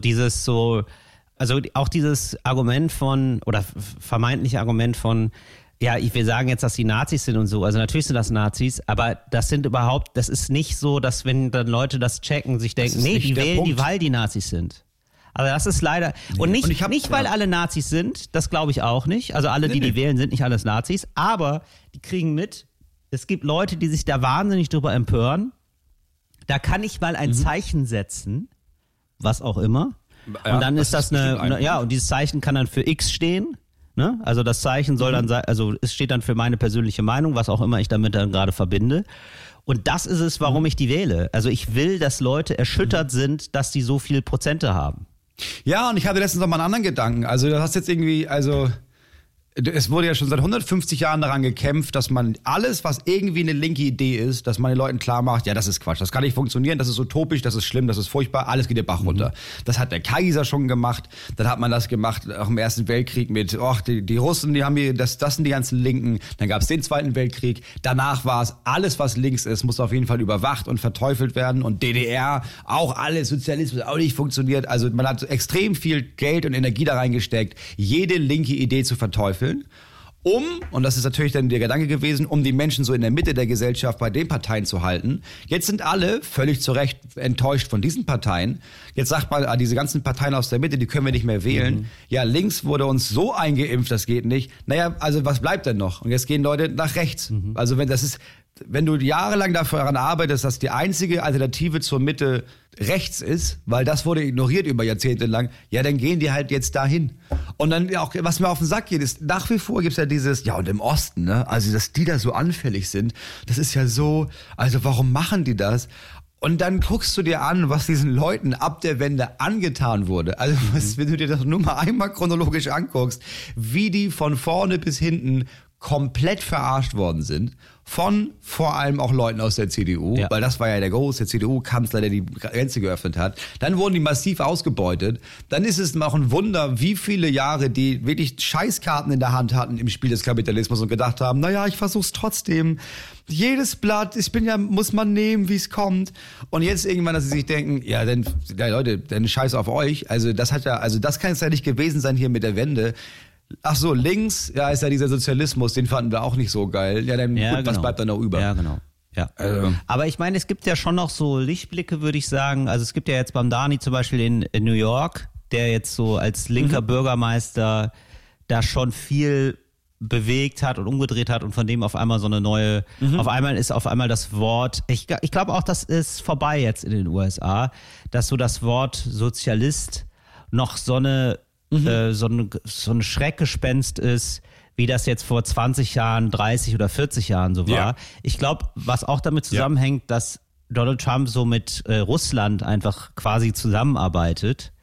auch dieses Argument oder vermeintliche Argument von, ja, wir sagen jetzt, dass die Nazis sind und so. Also natürlich sind das Nazis, aber das ist nicht so, dass wenn dann Leute das checken, sich denken, ist nee, nicht die der wählen Punkt. die, weil die Nazis sind. Also das ist leider, und nicht weil alle Nazis sind, das glaube ich auch nicht. Also alle, die wählen, sind nicht alles Nazis, aber die kriegen mit, es gibt Leute, die sich da wahnsinnig drüber empören. Da kann ich mal ein Zeichen setzen, was auch immer. Ja, und dann ist das bestimmt und dieses Zeichen kann dann für X stehen. Ne? Also das Zeichen soll dann sein, also es steht dann für meine persönliche Meinung, was auch immer ich damit dann gerade verbinde. Und das ist es, warum ich die wähle. Also ich will, dass Leute erschüttert sind, dass die so viel Prozente haben. Ja, und ich hatte letztens noch mal einen anderen Gedanken. Also du hast jetzt irgendwie, es wurde ja schon seit 150 Jahren daran gekämpft, dass man alles, was irgendwie eine linke Idee ist, dass man den Leuten klar macht, ja, das ist Quatsch, das kann nicht funktionieren, das ist utopisch, das ist schlimm, das ist furchtbar, alles geht den Bach runter. Das hat der Kaiser schon gemacht, dann hat man das gemacht, auch im Ersten Weltkrieg mit, die Russen, die haben das sind die ganzen Linken, dann gab es den Zweiten Weltkrieg, danach war es, alles, was links ist, muss auf jeden Fall überwacht und verteufelt werden und DDR, auch alles, Sozialismus, auch nicht funktioniert, also man hat extrem viel Geld und Energie da reingesteckt, jede linke Idee zu verteufeln. Und das ist natürlich dann der Gedanke gewesen, um die Menschen so in der Mitte der Gesellschaft bei den Parteien zu halten. Jetzt sind alle völlig zu Recht enttäuscht von diesen Parteien. Jetzt sagt man, diese ganzen Parteien aus der Mitte, die können wir nicht mehr wählen. Ja, links wurde uns so eingeimpft, das geht nicht. Naja, also was bleibt denn noch? Und jetzt gehen Leute nach rechts. Also wenn du jahrelang daran arbeitest, dass die einzige Alternative zur Mitte rechts ist, weil das wurde ignoriert über Jahrzehnte lang, ja, dann gehen die halt jetzt dahin. Und dann auch, was mir auf den Sack geht, ist, nach wie vor gibt's ja dieses, ja, und im Osten, ne, also, dass die da so anfällig sind, das ist ja so, also, warum machen die das? Und dann guckst du dir an, was diesen Leuten ab der Wende angetan wurde. Also, wenn du dir das nur mal einmal chronologisch anguckst, wie die von vorne bis hinten komplett verarscht worden sind von vor allem auch Leuten aus der CDU, weil das war ja der große CDU-Kanzler, der die Grenze geöffnet hat. Dann wurden die massiv ausgebeutet. Dann ist es auch ein Wunder, wie viele Jahre die wirklich Scheißkarten in der Hand hatten im Spiel des Kapitalismus und gedacht haben, naja, ich versuch's trotzdem. Jedes Blatt, muss man nehmen, wie es kommt. Und jetzt irgendwann, dass sie sich denken, ja, Leute, dann scheiß auf euch. Also das kann es ja nicht gewesen sein hier mit der Wende. Ach so, links, ja, ist ja dieser Sozialismus, den fanden wir auch nicht so geil. Ja, dann gut, was bleibt da noch über? Ja, genau. Ja. Aber ich meine, es gibt ja schon noch so Lichtblicke, würde ich sagen. Also es gibt ja jetzt Bamdani zum Beispiel in New York, der jetzt so als linker Bürgermeister da schon viel bewegt hat und umgedreht hat und von dem auf einmal so eine neue, auf einmal das Wort, ich glaube auch, das ist vorbei jetzt in den USA, dass so das Wort Sozialist noch so ein Schreckgespenst ist, wie das jetzt vor 20 Jahren, 30 oder 40 Jahren so war. Ja. Ich glaube, was auch damit zusammenhängt, dass Donald Trump so mit Russland einfach quasi zusammenarbeitet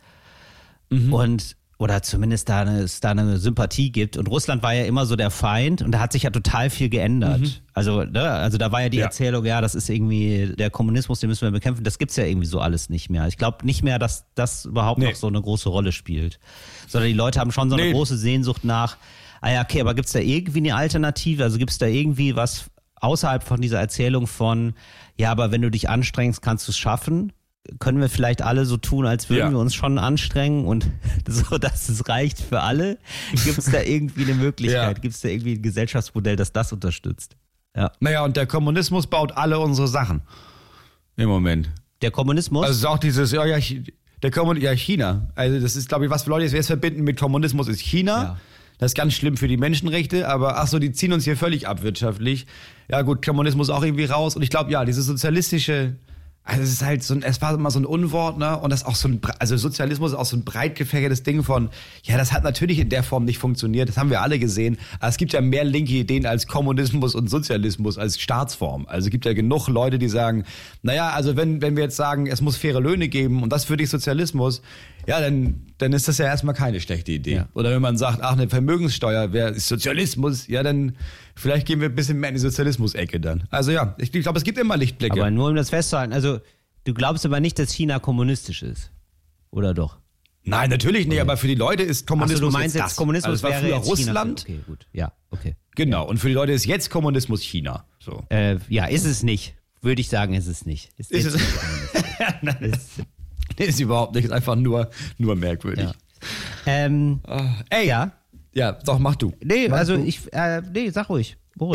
und oder zumindest es da eine Sympathie gibt. Und Russland war ja immer so der Feind und da hat sich ja total viel geändert. Also da war ja die Erzählung, ja, das ist irgendwie der Kommunismus, den müssen wir bekämpfen. Das gibt's ja irgendwie so alles nicht mehr. Ich glaube nicht mehr, dass das überhaupt noch so eine große Rolle spielt. Sondern die Leute haben schon so eine große Sehnsucht nach, okay, aber gibt's da irgendwie eine Alternative? Also gibt's da irgendwie was außerhalb von dieser Erzählung von, ja, aber wenn du dich anstrengst, kannst du es schaffen? Können wir vielleicht alle so tun, als würden wir uns schon anstrengen und so, dass es reicht für alle? Gibt es da irgendwie eine Möglichkeit? Gibt es da irgendwie ein Gesellschaftsmodell, das unterstützt? Ja. Naja, und der Kommunismus baut alle unsere Sachen im Moment. Der Kommunismus? Also es ist auch dieses, China. Also das ist, glaube ich, was für Leute jetzt verbinden mit Kommunismus ist China. Ja. Das ist ganz schlimm für die Menschenrechte, aber die ziehen uns hier völlig ab wirtschaftlich. Ja gut, Kommunismus auch irgendwie raus. Und ich glaube, ja, diese sozialistische, also es ist halt es war immer so ein Unwort, ne? Und das ist auch Sozialismus ist auch so ein breit gefächertes Ding von, ja, das hat natürlich in der Form nicht funktioniert, das haben wir alle gesehen. Aber es gibt ja mehr linke Ideen als Kommunismus und Sozialismus als Staatsform. Also es gibt ja genug Leute, die sagen, naja, also wenn wir jetzt sagen, es muss faire Löhne geben und das für dich Sozialismus, ja, dann ist das ja erstmal keine schlechte Idee. Ja. Oder wenn man sagt, eine Vermögenssteuer wäre Sozialismus, ja, dann vielleicht gehen wir ein bisschen mehr in die Sozialismus-Ecke dann. Also ja, ich glaube, es gibt immer Lichtblicke. Aber nur um das festzuhalten, also du glaubst aber nicht, dass China kommunistisch ist, oder doch? Nein, natürlich nicht, aber für die Leute ist Kommunismus du meinst jetzt Kommunismus also das war wäre früher jetzt Russland. China. Okay, gut. Ja, okay. Genau, und für die Leute ist jetzt Kommunismus China. So. Ja, ist es nicht. Würde ich sagen, ist es nicht. Ist es? Ist überhaupt nicht, ist einfach nur Ja. merkwürdig. Ja. Ja, doch, mach du. Nee, sag ruhig.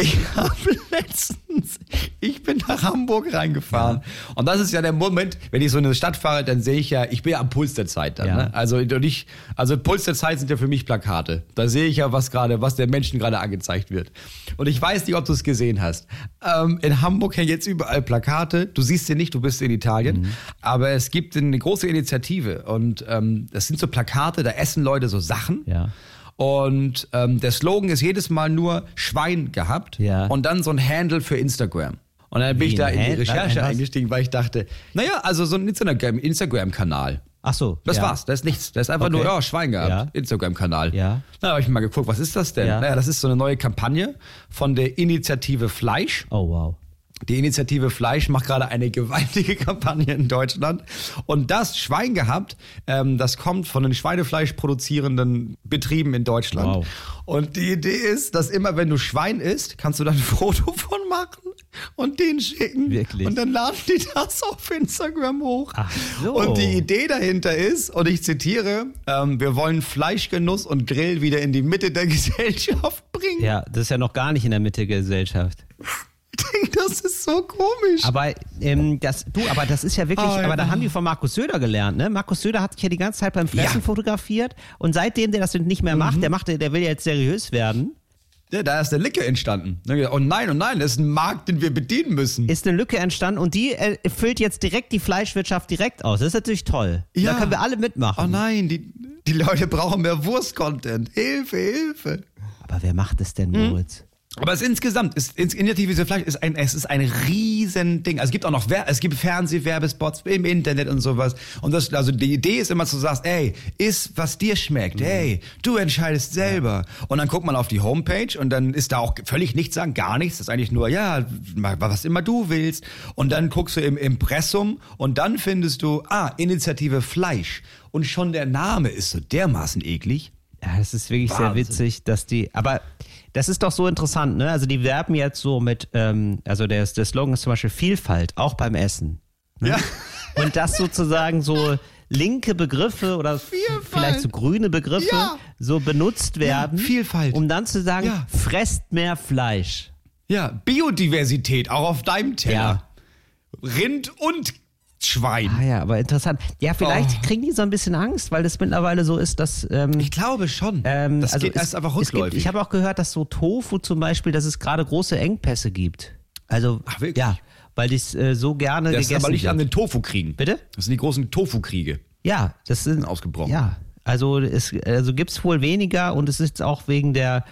Ich bin nach Hamburg reingefahren. Ja. Und das ist ja der Moment, wenn ich so in eine Stadt fahre, dann sehe ich ja, ich bin ja am Puls der Zeit dann. Ja. Ne? Also Puls der Zeit sind ja für mich Plakate. Da sehe ich ja, was der Menschen gerade angezeigt wird. Und ich weiß nicht, ob du es gesehen hast. In Hamburg hängen jetzt überall Plakate. Du siehst sie nicht, du bist in Italien. Aber es gibt eine große Initiative. Und das sind so Plakate, da essen Leute so Sachen. Ja. Und der Slogan ist jedes Mal nur Schwein gehabt und dann so ein Handle für Instagram. Und dann bin ich da in die Recherche eingestiegen, weil ich dachte, naja, also so ein Instagram-Kanal. Ach so. Das war's, das ist nichts. Das ist einfach nur, Schwein gehabt, Instagram-Kanal. Ja. Na, habe ich mal geguckt, was ist das denn? Ja. Naja, das ist so eine neue Kampagne von der Initiative Fleisch. Oh, wow. Die Initiative Fleisch macht gerade eine gewaltige Kampagne in Deutschland. Und das Schwein gehabt, das kommt von den Schweinefleisch produzierenden Betrieben in Deutschland. Wow. Und die Idee ist, dass immer wenn du Schwein isst, kannst du dann ein Foto von machen und den schicken. Wirklich? Und dann laden die das auf Instagram hoch. Ach so. Und die Idee dahinter ist, und ich zitiere, wir wollen Fleischgenuss und Grill wieder in die Mitte der Gesellschaft bringen. Ja, das ist ja noch gar nicht in der Mitte der Gesellschaft. Das ist so komisch. Aber das ist ja wirklich, aber da haben die von Markus Söder gelernt, ne? Markus Söder hat sich ja die ganze Zeit beim Fressen fotografiert und seitdem der das nicht mehr macht, der will ja jetzt seriös werden. Ja, da ist eine Lücke entstanden. Oh nein, das ist ein Markt, den wir bedienen müssen. Ist eine Lücke entstanden und die füllt jetzt direkt die Fleischwirtschaft direkt aus. Das ist natürlich toll. Ja. Da können wir alle mitmachen. Oh nein, die Leute brauchen mehr Wurst-Content. Hilfe. Aber wer macht es denn, Moritz? Aber insgesamt Initiative Fleisch ist ein Riesending. Also es gibt Fernsehwerbespots im Internet und sowas. Und die Idee ist immer zu sagen, ey, iss, was dir schmeckt. Hey, du entscheidest selber. Ja. Und dann guckt man auf die Homepage und dann ist da auch völlig nichts sagen, gar nichts. Das ist eigentlich nur, ja, was immer du willst. Und dann guckst du im Impressum und dann findest du, Initiative Fleisch. Und schon der Name ist so dermaßen eklig. Ja, das ist wirklich sehr witzig, aber das ist doch so interessant, ne? Also die werben jetzt so mit, der Slogan ist zum Beispiel Vielfalt, auch beim Essen. Ne? Ja. Und das sozusagen so linke Begriffe oder vielleicht so grüne Begriffe so benutzt werden, Vielfalt. Um dann zu sagen, fresst mehr Fleisch. Ja, Biodiversität, auch auf deinem Teller. Rind und Schwein. Ah ja, aber interessant. Ja, vielleicht kriegen die so ein bisschen Angst, weil das mittlerweile so ist, dass... ich glaube schon. Das geht erst einfach rückläufig. Ich habe auch gehört, dass so Tofu zum Beispiel, dass es gerade große Engpässe gibt. Also, ach, wirklich? Ja, weil das so gerne gegessen wird. Das ist aber nicht an den Tofu-Kriegen. Bitte? Das sind die großen Tofu-Kriege. Ja, das sind ausgebrochen. Ja, also gibt es wohl weniger und es ist auch wegen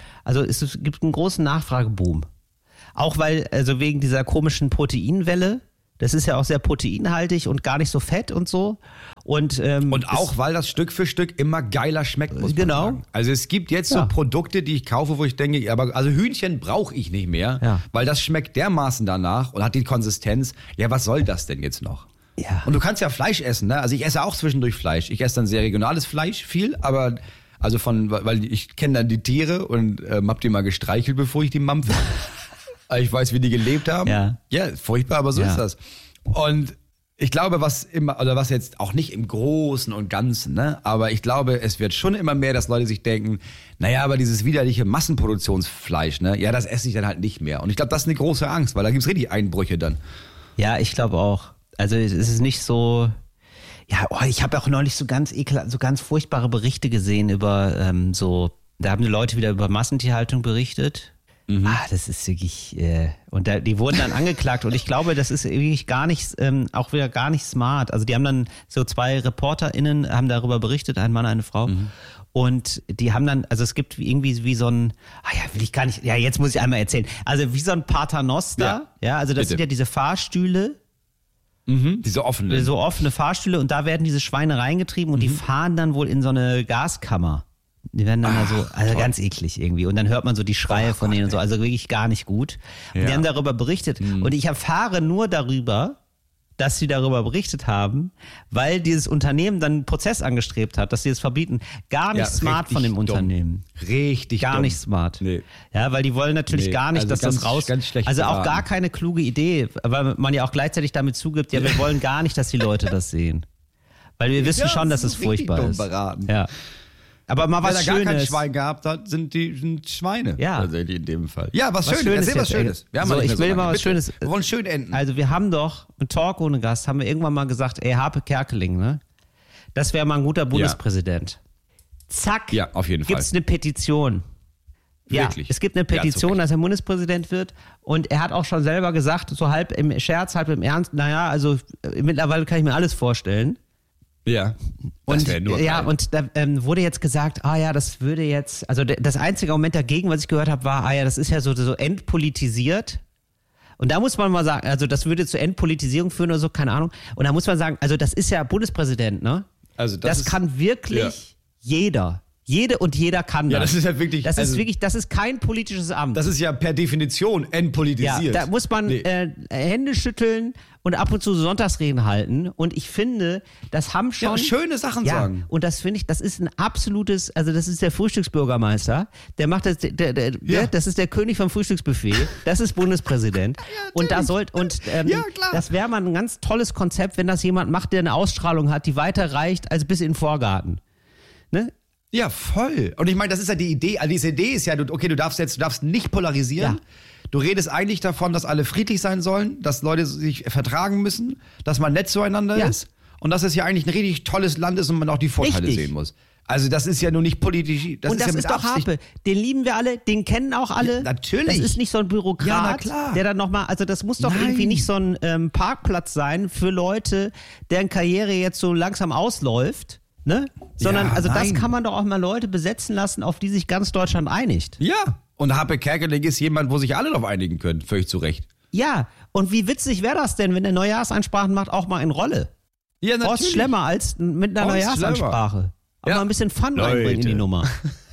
es gibt einen großen Nachfrageboom. Auch wegen dieser komischen Proteinwelle. Das ist ja auch sehr proteinhaltig und gar nicht so fett und so. Und auch, weil das Stück für Stück immer geiler schmeckt, muss man sagen. Also es gibt jetzt so Produkte, die ich kaufe, wo ich denke, also Hühnchen brauche ich nicht mehr, weil das schmeckt dermaßen danach und hat die Konsistenz. Ja, was soll das denn jetzt noch? Ja. Und du kannst ja Fleisch essen, ne? Also ich esse auch zwischendurch Fleisch. Ich esse dann sehr regionales Fleisch, viel, aber weil ich kenne dann die Tiere und hab die mal gestreichelt, bevor ich die mampfe. Ich weiß, wie die gelebt haben. Ja, furchtbar, aber so ist das. Und ich glaube, was jetzt auch nicht im Großen und Ganzen, ne? Aber ich glaube, es wird schon immer mehr, dass Leute sich denken, naja, aber dieses widerliche Massenproduktionsfleisch, ne? Ja, das esse ich dann halt nicht mehr. Und ich glaube, das ist eine große Angst, weil da gibt's richtig Einbrüche dann. Ja, ich glaube auch. Also es ist nicht so... Ja, ich habe auch neulich so ganz furchtbare Berichte gesehen über da haben die Leute wieder über Massentierhaltung berichtet. Das ist wirklich, und die wurden dann angeklagt und ich glaube, das ist wirklich auch wieder gar nicht smart. Also die haben dann so 2 ReporterInnen haben darüber berichtet, ein Mann, eine Frau. Und die haben dann, also es gibt irgendwie wie so ein, jetzt muss ich einmal erzählen. Also wie so ein Paternoster, also das sind ja diese Fahrstühle. Diese offene. So offene Fahrstühle und da werden diese Schweine reingetrieben und die fahren dann wohl in so eine Gaskammer. Die werden dann ganz eklig irgendwie. Und dann hört man so die Schreie von denen und so. Also wirklich gar nicht gut. Und die haben darüber berichtet. Und ich erfahre nur darüber, dass sie darüber berichtet haben, weil dieses Unternehmen dann einen Prozess angestrebt hat, dass sie es verbieten. Gar nicht smart von dem Unternehmen. Richtig Gar dumm. nicht smart. Nee. Ja, weil die wollen natürlich gar nicht, dass das raus... Ganz schlecht also auch beraten. gar keine kluge Idee, weil man ja auch gleichzeitig damit zugibt, wir wollen gar nicht, dass die Leute das sehen. Weil wir wissen schon, dass es furchtbar ist. Beraten. Ja. Aber mal was Wer da Schönes. gar kein Schwein gehabt hat, sind Schweine. Ja. Tatsächlich in dem Fall. Ja, was Schönes. Schönes Erzähl was jetzt, Schönes. Wir haben so, nicht mehr ich will lange. mal was Bitte. Schönes. Wir wollen schön enden. Also wir haben doch einen Talk ohne Gast, haben wir irgendwann mal gesagt, Harpe Kerkeling, ne? Das wäre mal ein guter Bundespräsident. Zack. Ja, auf jeden Fall. Gibt's eine Petition. Ja, Wirklich? es gibt eine Petition, dass er Bundespräsident wird und er hat auch schon selber gesagt, so halb im Scherz, halb im Ernst, naja, also mittlerweile kann ich mir alles vorstellen. Ja. Und da wurde jetzt gesagt, das würde jetzt, also das einzige Moment dagegen, was ich gehört habe, war, das ist ja so entpolitisiert. Und da muss man mal sagen, also das würde zur Entpolitisierung führen oder so, keine Ahnung. Und da muss man sagen, also das ist ja Bundespräsident, ne? Also das kann wirklich jeder. Jeder kann das. Ja, das ist ja wirklich... Das ist kein politisches Amt. Das ist ja per Definition entpolitisiert. Ja, da muss man Hände schütteln und ab und zu Sonntagsreden halten. Und ich finde, das haben schon... Ja, schöne Sachen sagen. Und das finde ich, das ist ein absolutes... Also das ist der Frühstücksbürgermeister. Der macht das... Das ist der König vom Frühstücksbuffet. Das ist Bundespräsident. Und da das wäre mal ein ganz tolles Konzept, wenn das jemand macht, der eine Ausstrahlung hat, die weiter reicht als bis in den Vorgarten. Ne? Ja, voll. Und ich meine, das ist ja die Idee. Also diese Idee ist ja, du darfst nicht polarisieren. Ja. Du redest eigentlich davon, dass alle friedlich sein sollen, dass Leute sich vertragen müssen, dass man nett zueinander ist und dass es ja eigentlich ein richtig tolles Land ist und man auch die Vorteile sehen muss. Also das ist ja nur nicht politisch. Das ist doch Harpe. Den lieben wir alle, den kennen auch alle. Ja, natürlich. Das ist nicht so ein Bürokrat, der dann nochmal, also das muss doch irgendwie nicht so ein Parkplatz sein für Leute, deren Karriere jetzt so langsam ausläuft. Ne? Sondern, das kann man doch auch mal Leute besetzen lassen, auf die sich ganz Deutschland einigt. Ja, und Harpe Kerkeling ist jemand, wo sich alle darauf einigen können, völlig zu Recht. Ja, und wie witzig wäre das denn, wenn der Neujahrsansprachen macht, auch mal in Rolle? Ja, natürlich. Horst Schlemmer als mit einer Neujahrsansprache. Auch mal ein bisschen Fun reinbringen in die Nummer.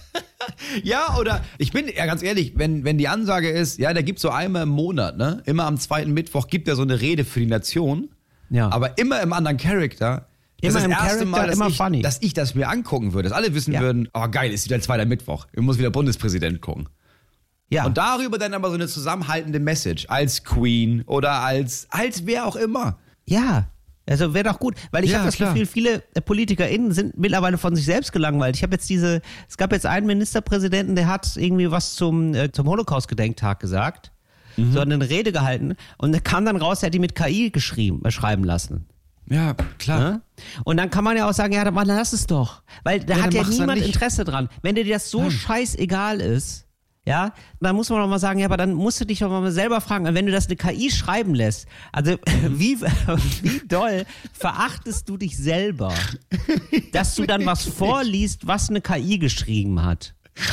Ja, oder ich bin ja ganz ehrlich, wenn die Ansage ist, der gibt so einmal im Monat, ne? Immer am 2. Mittwoch gibt er so eine Rede für die Nation, aber immer im anderen Charakter. Das ist das erste Mal, dass ich das mir angucken würde. Dass alle wissen würden, geil, ist wieder 2. Mittwoch. Ich muss wieder Bundespräsident gucken. Ja. Und darüber dann aber so eine zusammenhaltende Message. Als Queen oder als wer auch immer. Ja, also wäre doch gut. Weil ich habe das Gefühl, viele PolitikerInnen sind mittlerweile von sich selbst gelangweilt. Es gab jetzt einen Ministerpräsidenten, der hat irgendwie was zum Holocaust-Gedenktag gesagt. So eine Rede gehalten. Und da kam dann raus, er hat die mit KI schreiben lassen. Ja, klar. Ne? Und dann kann man ja auch sagen, ja, dann lass es doch. Weil da hat ja niemand Interesse dran. Wenn dir das so scheißegal ist, ja, dann muss man doch mal sagen, ja, aber dann musst du dich doch mal selber fragen, wenn du das eine KI schreiben lässt, also wie doll verachtest du dich selber, dass du dann was vorliest, was eine KI geschrieben hat?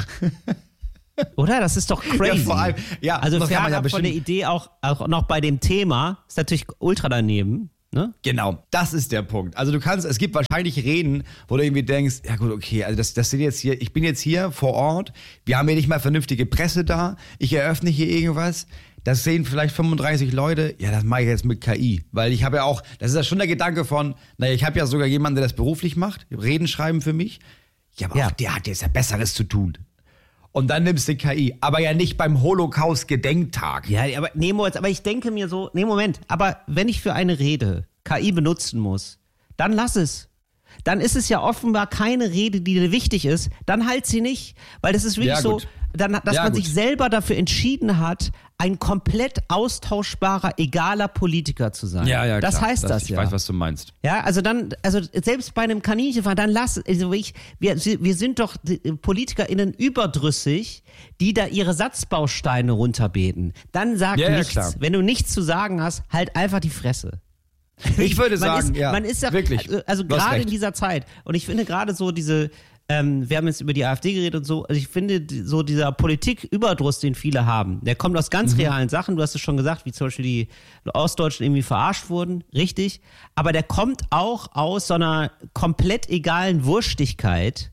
Oder? Das ist doch crazy. Ja, vor allem, ja, also das kann man ja von der Idee auch noch bei dem Thema, ist natürlich ultra daneben. Ne? Genau, das ist der Punkt. Also es gibt wahrscheinlich Reden, wo du irgendwie denkst, ja gut, okay, also das sind jetzt hier, ich bin jetzt hier vor Ort, wir haben hier nicht mal vernünftige Presse da, ich eröffne hier irgendwas, das sehen vielleicht 35 Leute, ja, das mache ich jetzt mit KI, weil ich habe ja auch, das ist ja schon der Gedanke von, naja, ich habe ja sogar jemanden, der das beruflich macht, Reden schreiben für mich, ja, aber auch der hat jetzt ja Besseres zu tun. Und dann nimmst du KI, aber ja nicht beim Holocaust-Gedenktag. Ja, aber ich denke mir so, Moment, aber wenn ich für eine Rede KI benutzen muss, dann lass es. Dann ist es ja offenbar keine Rede, die dir wichtig ist, dann halt sie nicht. Weil das ist wirklich so, dass man sich selber dafür entschieden hat, ein komplett austauschbarer, egaler Politiker zu sein. Ja, das klar. heißt das ich ja. Ich weiß, was du meinst. Ja, also selbst bei einem Kaninchenfahren, dann wir sind doch PolitikerInnen überdrüssig, die da ihre Satzbausteine runterbeten. Dann sag nichts. Klar. Wenn du nichts zu sagen hast, halt einfach die Fresse. Ich würde sagen, man ist ja, wirklich. Also gerade in dieser Zeit. Und ich finde gerade so diese, wir haben jetzt über die AfD geredet und so, also ich finde so dieser Politiküberdruss, den viele haben, der kommt aus ganz realen Sachen, du hast es schon gesagt, wie zum Beispiel die Ostdeutschen irgendwie verarscht wurden, richtig, aber der kommt auch aus so einer komplett egalen Wurstigkeit,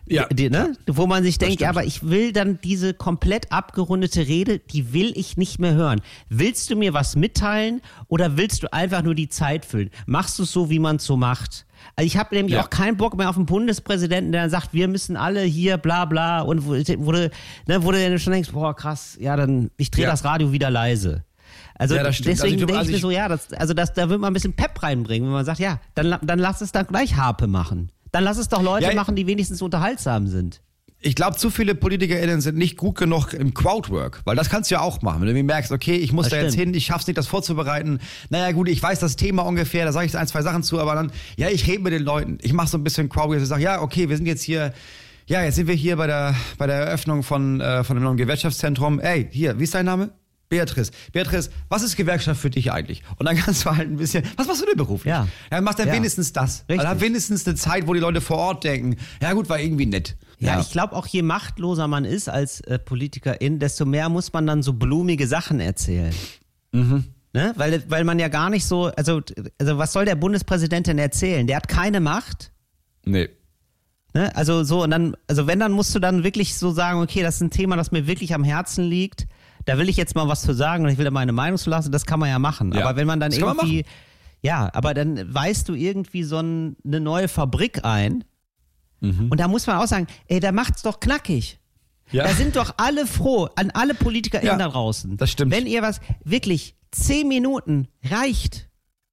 wo man sich denkt, ja, aber ich will dann diese komplett abgerundete Rede, die will ich nicht mehr hören. Willst du mir was mitteilen oder willst du einfach nur die Zeit füllen? Machst du es so, wie man es so macht? Also ich habe nämlich auch keinen Bock mehr auf einen Bundespräsidenten, der dann sagt, wir müssen alle hier bla bla und wo du dann schon denkst, boah krass, ja dann, ich drehe das Radio wieder leise. Also deswegen denke ich mir so, da will man ein bisschen Pep reinbringen, wenn man sagt, ja, dann lass es dann gleich Harpe machen. Dann lass es doch Leute machen, die wenigstens unterhaltsam sind. Ich glaube, zu viele PolitikerInnen sind nicht gut genug im Crowdwork, weil das kannst du ja auch machen. Wenn du merkst, okay, ich muss jetzt hin, ich schaff's nicht, das vorzubereiten. Naja gut, ich weiß das Thema ungefähr, da sage ich 1, 2 Sachen zu, aber dann, ich rede mit den Leuten. Ich mache so ein bisschen Crowdwork, ich sage, ja, okay, wir sind jetzt hier, jetzt sind wir hier bei der Eröffnung von einem neuen Gewerkschaftszentrum. Ey, hier, wie ist dein Name? Beatrice, was ist Gewerkschaft für dich eigentlich? Und dann kannst du halt ein bisschen, was machst du denn beruflich? Ja, dann machst du wenigstens das. Dann hat wenigstens eine Zeit, wo die Leute vor Ort denken, ja gut, war irgendwie nett. Ja, ich glaube auch, je machtloser man ist als Politikerin, desto mehr muss man dann so blumige Sachen erzählen. Mhm. Ne? Weil man ja gar nicht so, also was soll der Bundespräsident denn erzählen? Der hat keine Macht. Nee. Ne? Also so, und dann, wenn, dann musst du dann wirklich so sagen, okay, das ist ein Thema, das mir wirklich am Herzen liegt. Da will ich jetzt mal was zu sagen und ich will da meine Meinung zu lassen, das kann man ja machen. Ja, aber wenn man dann irgendwie, aber dann weist du irgendwie so eine neue Fabrik ein und da muss man auch sagen, ey, da macht's doch knackig. Ja. Da sind doch alle froh, an alle PolitikerInnen da draußen. Das stimmt. Wenn ihr was, wirklich 10 Minuten reicht,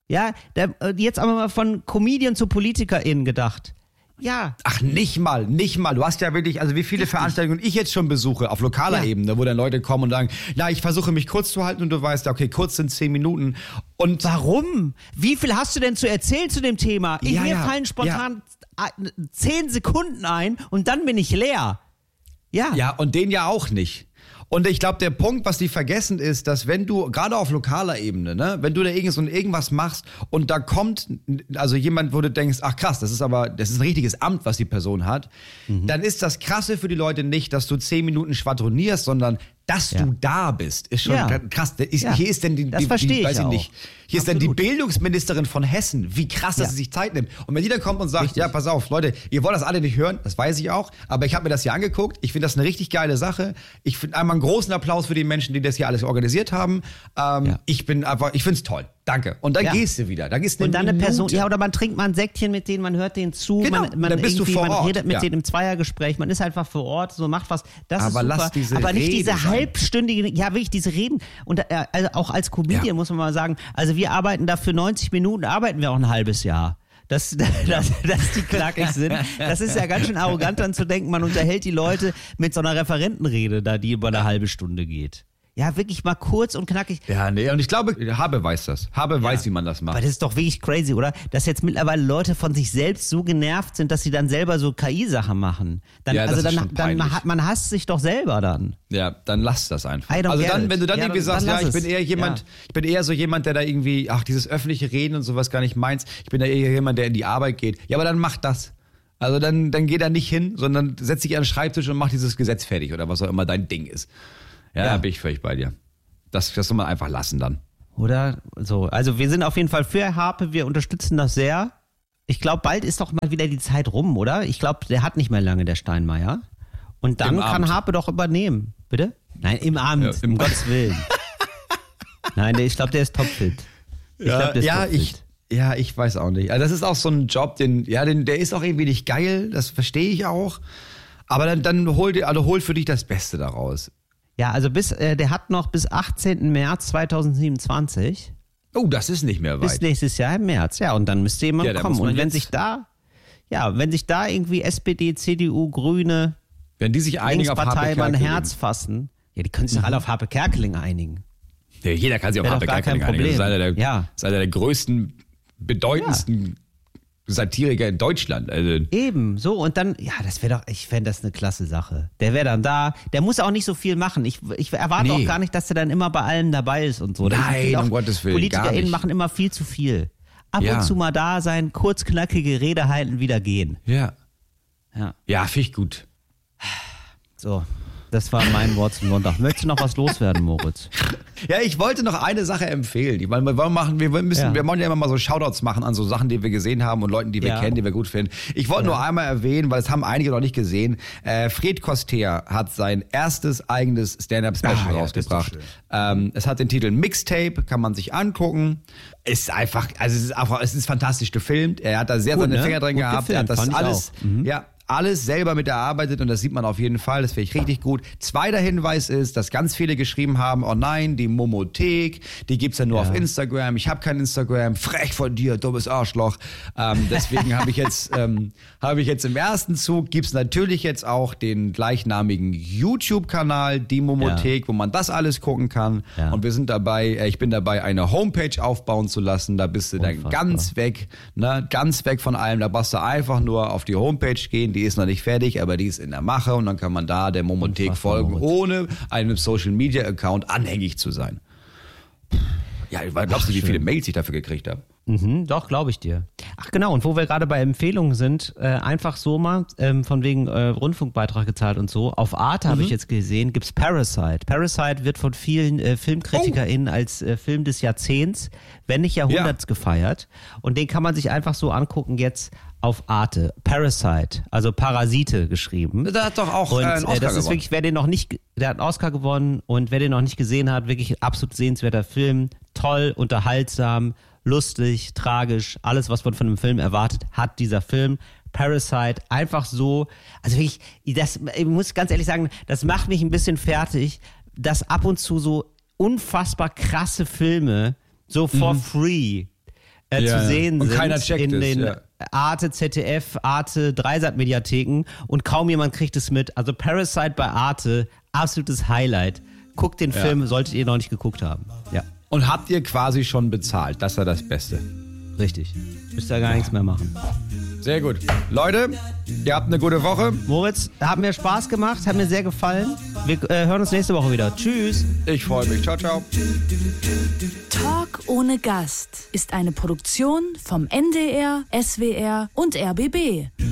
jetzt aber mal von Comedian zu PolitikerInnen gedacht. Ja. Ach, nicht mal. Du hast ja wirklich, also wie viele Veranstaltungen ich jetzt schon besuche, auf lokaler Ebene, wo dann Leute kommen und sagen, ich versuche mich kurz zu halten und du weißt, okay, kurz sind 10 Minuten. Und warum? Wie viel hast du denn zu erzählen zu dem Thema? Mir fallen spontan 10 Sekunden ein und dann bin ich leer. Ja. Ja, und den ja auch nicht. Und ich glaube, der Punkt, was die vergessen, ist, dass wenn du, gerade auf lokaler Ebene, ne, wenn du da irgendwas machst und da kommt also jemand, wo du denkst, ach krass, das ist ein richtiges Amt, was die Person hat, dann ist das Krasse für die Leute nicht, dass du 10 Minuten schwadronierst, sondern dass du da bist, ist schon krass. Hier ist denn die ist dann die Bildungsministerin von Hessen. Wie krass, dass sie sich Zeit nimmt. Und wenn die dann kommt und sagt, ja, pass auf, Leute, ihr wollt das alle nicht hören, das weiß ich auch, aber ich habe mir das hier angeguckt. Ich finde das eine richtig geile Sache. Ich finde einmal einen großen Applaus für die Menschen, die das hier alles organisiert haben. Ich finde es toll. Danke. Und dann gehst du wieder. Dann gehst du und dann eine Person, oder man trinkt mal ein Säckchen mit denen, man hört denen zu, genau, dann bist du vor Ort. Man redet mit denen im Zweiergespräch, man ist einfach vor Ort, so macht was. Das aber ist super. Lass diese aber nicht Rede diese sein. halbstündige, wirklich diese Reden. Und also auch als Comedian muss man mal sagen, also wir arbeiten da für 90 Minuten, arbeiten wir auch ein halbes Jahr. Dass die knackig sind. Das ist ja ganz schön arrogant dann zu denken, man unterhält die Leute mit so einer Referentenrede da, die über eine halbe Stunde geht. Ja, wirklich mal kurz und knackig. Ja, nee, und ich glaube, Habe weiß das. Habe weiß, wie man das macht. Aber das ist doch wirklich crazy, oder? Dass jetzt mittlerweile Leute von sich selbst so genervt sind, dass sie dann selber so KI-Sachen machen. Dann, Ja, das also ist schon peinlich. man hasst sich doch selber dann. Ja, dann lass das einfach. I don't Also get dann, it. wenn du dann Ja, irgendwie sagst, dann ja, lass ich bin es. eher jemand, Ja. ich bin eher so jemand, der da irgendwie, dieses öffentliche Reden und sowas gar nicht meins. Ich bin da eher jemand, der in die Arbeit geht. Ja, aber dann mach das. Also dann geh da nicht hin, sondern setz dich an den Schreibtisch und mach dieses Gesetz fertig oder was auch immer dein Ding ist. Ja, da bin ich völlig bei dir. Das soll man einfach lassen dann. Oder so. Also wir sind auf jeden Fall für Harpe, wir unterstützen das sehr. Ich glaube, bald ist doch mal wieder die Zeit rum, oder? Ich glaube, der hat nicht mehr lange, der Steinmeier. Und dann Im kann Amt. Harpe doch übernehmen. Bitte? Nein, im Amt, Ja, um Gottes Willen. Nein, ich glaube, der ist topfit. Ich weiß auch nicht. Also das ist auch so ein Job, der ist auch irgendwie nicht geil, das verstehe ich auch. Aber dann hol für dich das Beste daraus. Ja, also der hat noch bis 18. März 2027. Oh, das ist nicht mehr Bis weit. nächstes Jahr im März, ja. Und dann müsste jemand Ja, da kommen. muss man Und wenn jetzt- sich da irgendwie SPD, CDU, Grüne, Wenn die sich einigen auf Linkspartei Harpe mal ein Kerkeling. Herz fassen, ja, die können sich doch alle auf Harpe Kerkeling einigen. Ja, jeder kann sich auf Wäre Harpe doch gar kein Kerkeling einigen. Das Problem. ist einer der größten, bedeutendsten Satiriker in Deutschland. Also, Eben, so. Und dann, ja, ich fände das eine klasse Sache. Der wäre dann da. Der muss auch nicht so viel machen. Ich erwarte Nee. auch gar nicht, dass der dann immer bei allem dabei ist und so. Ich Nein, finde auch, um Gottes Willen, gar PolitikerInnen nicht. machen immer viel zu viel. Ab Ja. und zu mal da sein, kurz knackige Rede halten, wieder gehen. ja. Ja. Ja, finde ich gut. So, das war mein Wort zum Sonntag. Möchtest du noch was loswerden, Moritz? Ja, ich wollte noch eine Sache empfehlen. Wir wollen ja immer mal so Shoutouts machen an so Sachen, die wir gesehen haben und Leuten, die wir Ja. kennen, die wir gut finden. Ich wollte nur einmal erwähnen, weil es haben einige noch nicht gesehen. Fred Costea hat sein erstes eigenes Stand-Up-Special rausgebracht. Es hat den Titel Mixtape, kann man sich angucken. Es ist fantastisch gefilmt. Er hat da sehr Gut, seine ne? Finger drin Gut gehabt. Er hat das gefilmt, fand ich alles, alles selber mit erarbeitet und das sieht man auf jeden Fall. Das finde ich richtig gut. Zweiter Hinweis ist, dass ganz viele geschrieben haben, oh nein, die Momothek, die gibt's ja nur auf Instagram. Ich habe kein Instagram. Frech von dir, dummes Arschloch. Deswegen habe ich jetzt im ersten Zug gibt's natürlich jetzt auch den gleichnamigen YouTube-Kanal, die Momothek, wo man das alles gucken kann. Ja. Und ich bin dabei, eine Homepage aufbauen zu lassen. Da bist du dann Unfassbar. ganz weg von allem. Da brauchst du einfach nur auf die Homepage gehen. Die ist noch nicht fertig, aber die ist in der Mache und dann kann man da der Momothek Unfassbar, folgen, Moritz. ohne einem Social-Media-Account anhängig zu sein. Ja, glaubst du, wie viele Mails ich dafür gekriegt habe? Doch, glaube ich dir. Ach genau, und wo wir gerade bei Empfehlungen sind, einfach so mal, von wegen Rundfunkbeitrag gezahlt und so, auf Arte habe ich jetzt gesehen, gibt's Parasite. Parasite wird von vielen FilmkritikerInnen als Film des Jahrzehnts, wenn nicht Jahrhunderts gefeiert. Und den kann man sich einfach so angucken jetzt auf Arte. Parasite, also Parasite geschrieben. Da hat doch auch Und einen Oscar das ist gewonnen. wirklich, der hat einen Oscar gewonnen und wer den noch nicht gesehen hat, wirklich ein absolut sehenswerter Film. Toll, unterhaltsam, lustig, tragisch, alles, was man von einem Film erwartet, hat dieser Film. Parasite, einfach so, also wirklich, ich muss ganz ehrlich sagen, das macht mich ein bisschen fertig, dass ab und zu so unfassbar krasse Filme so for free zu sehen Und sind keiner checkt in es, den ja. Arte, ZDF, Arte, Dreisat-Mediatheken und kaum jemand kriegt es mit. Also Parasite bei Arte, absolutes Highlight. Guckt den Film, solltet ihr noch nicht geguckt haben. Ja, Und habt ihr quasi schon bezahlt. Das war das Beste. richtig. Müsst ihr gar nichts mehr machen. Sehr gut. Leute, ihr habt eine gute Woche. Moritz, hat mir Spaß gemacht, hat mir sehr gefallen. Wir hören uns nächste Woche wieder. Tschüss. Ich freue mich. Ciao, ciao. Talk ohne Gast ist eine Produktion vom NDR, SWR und RBB.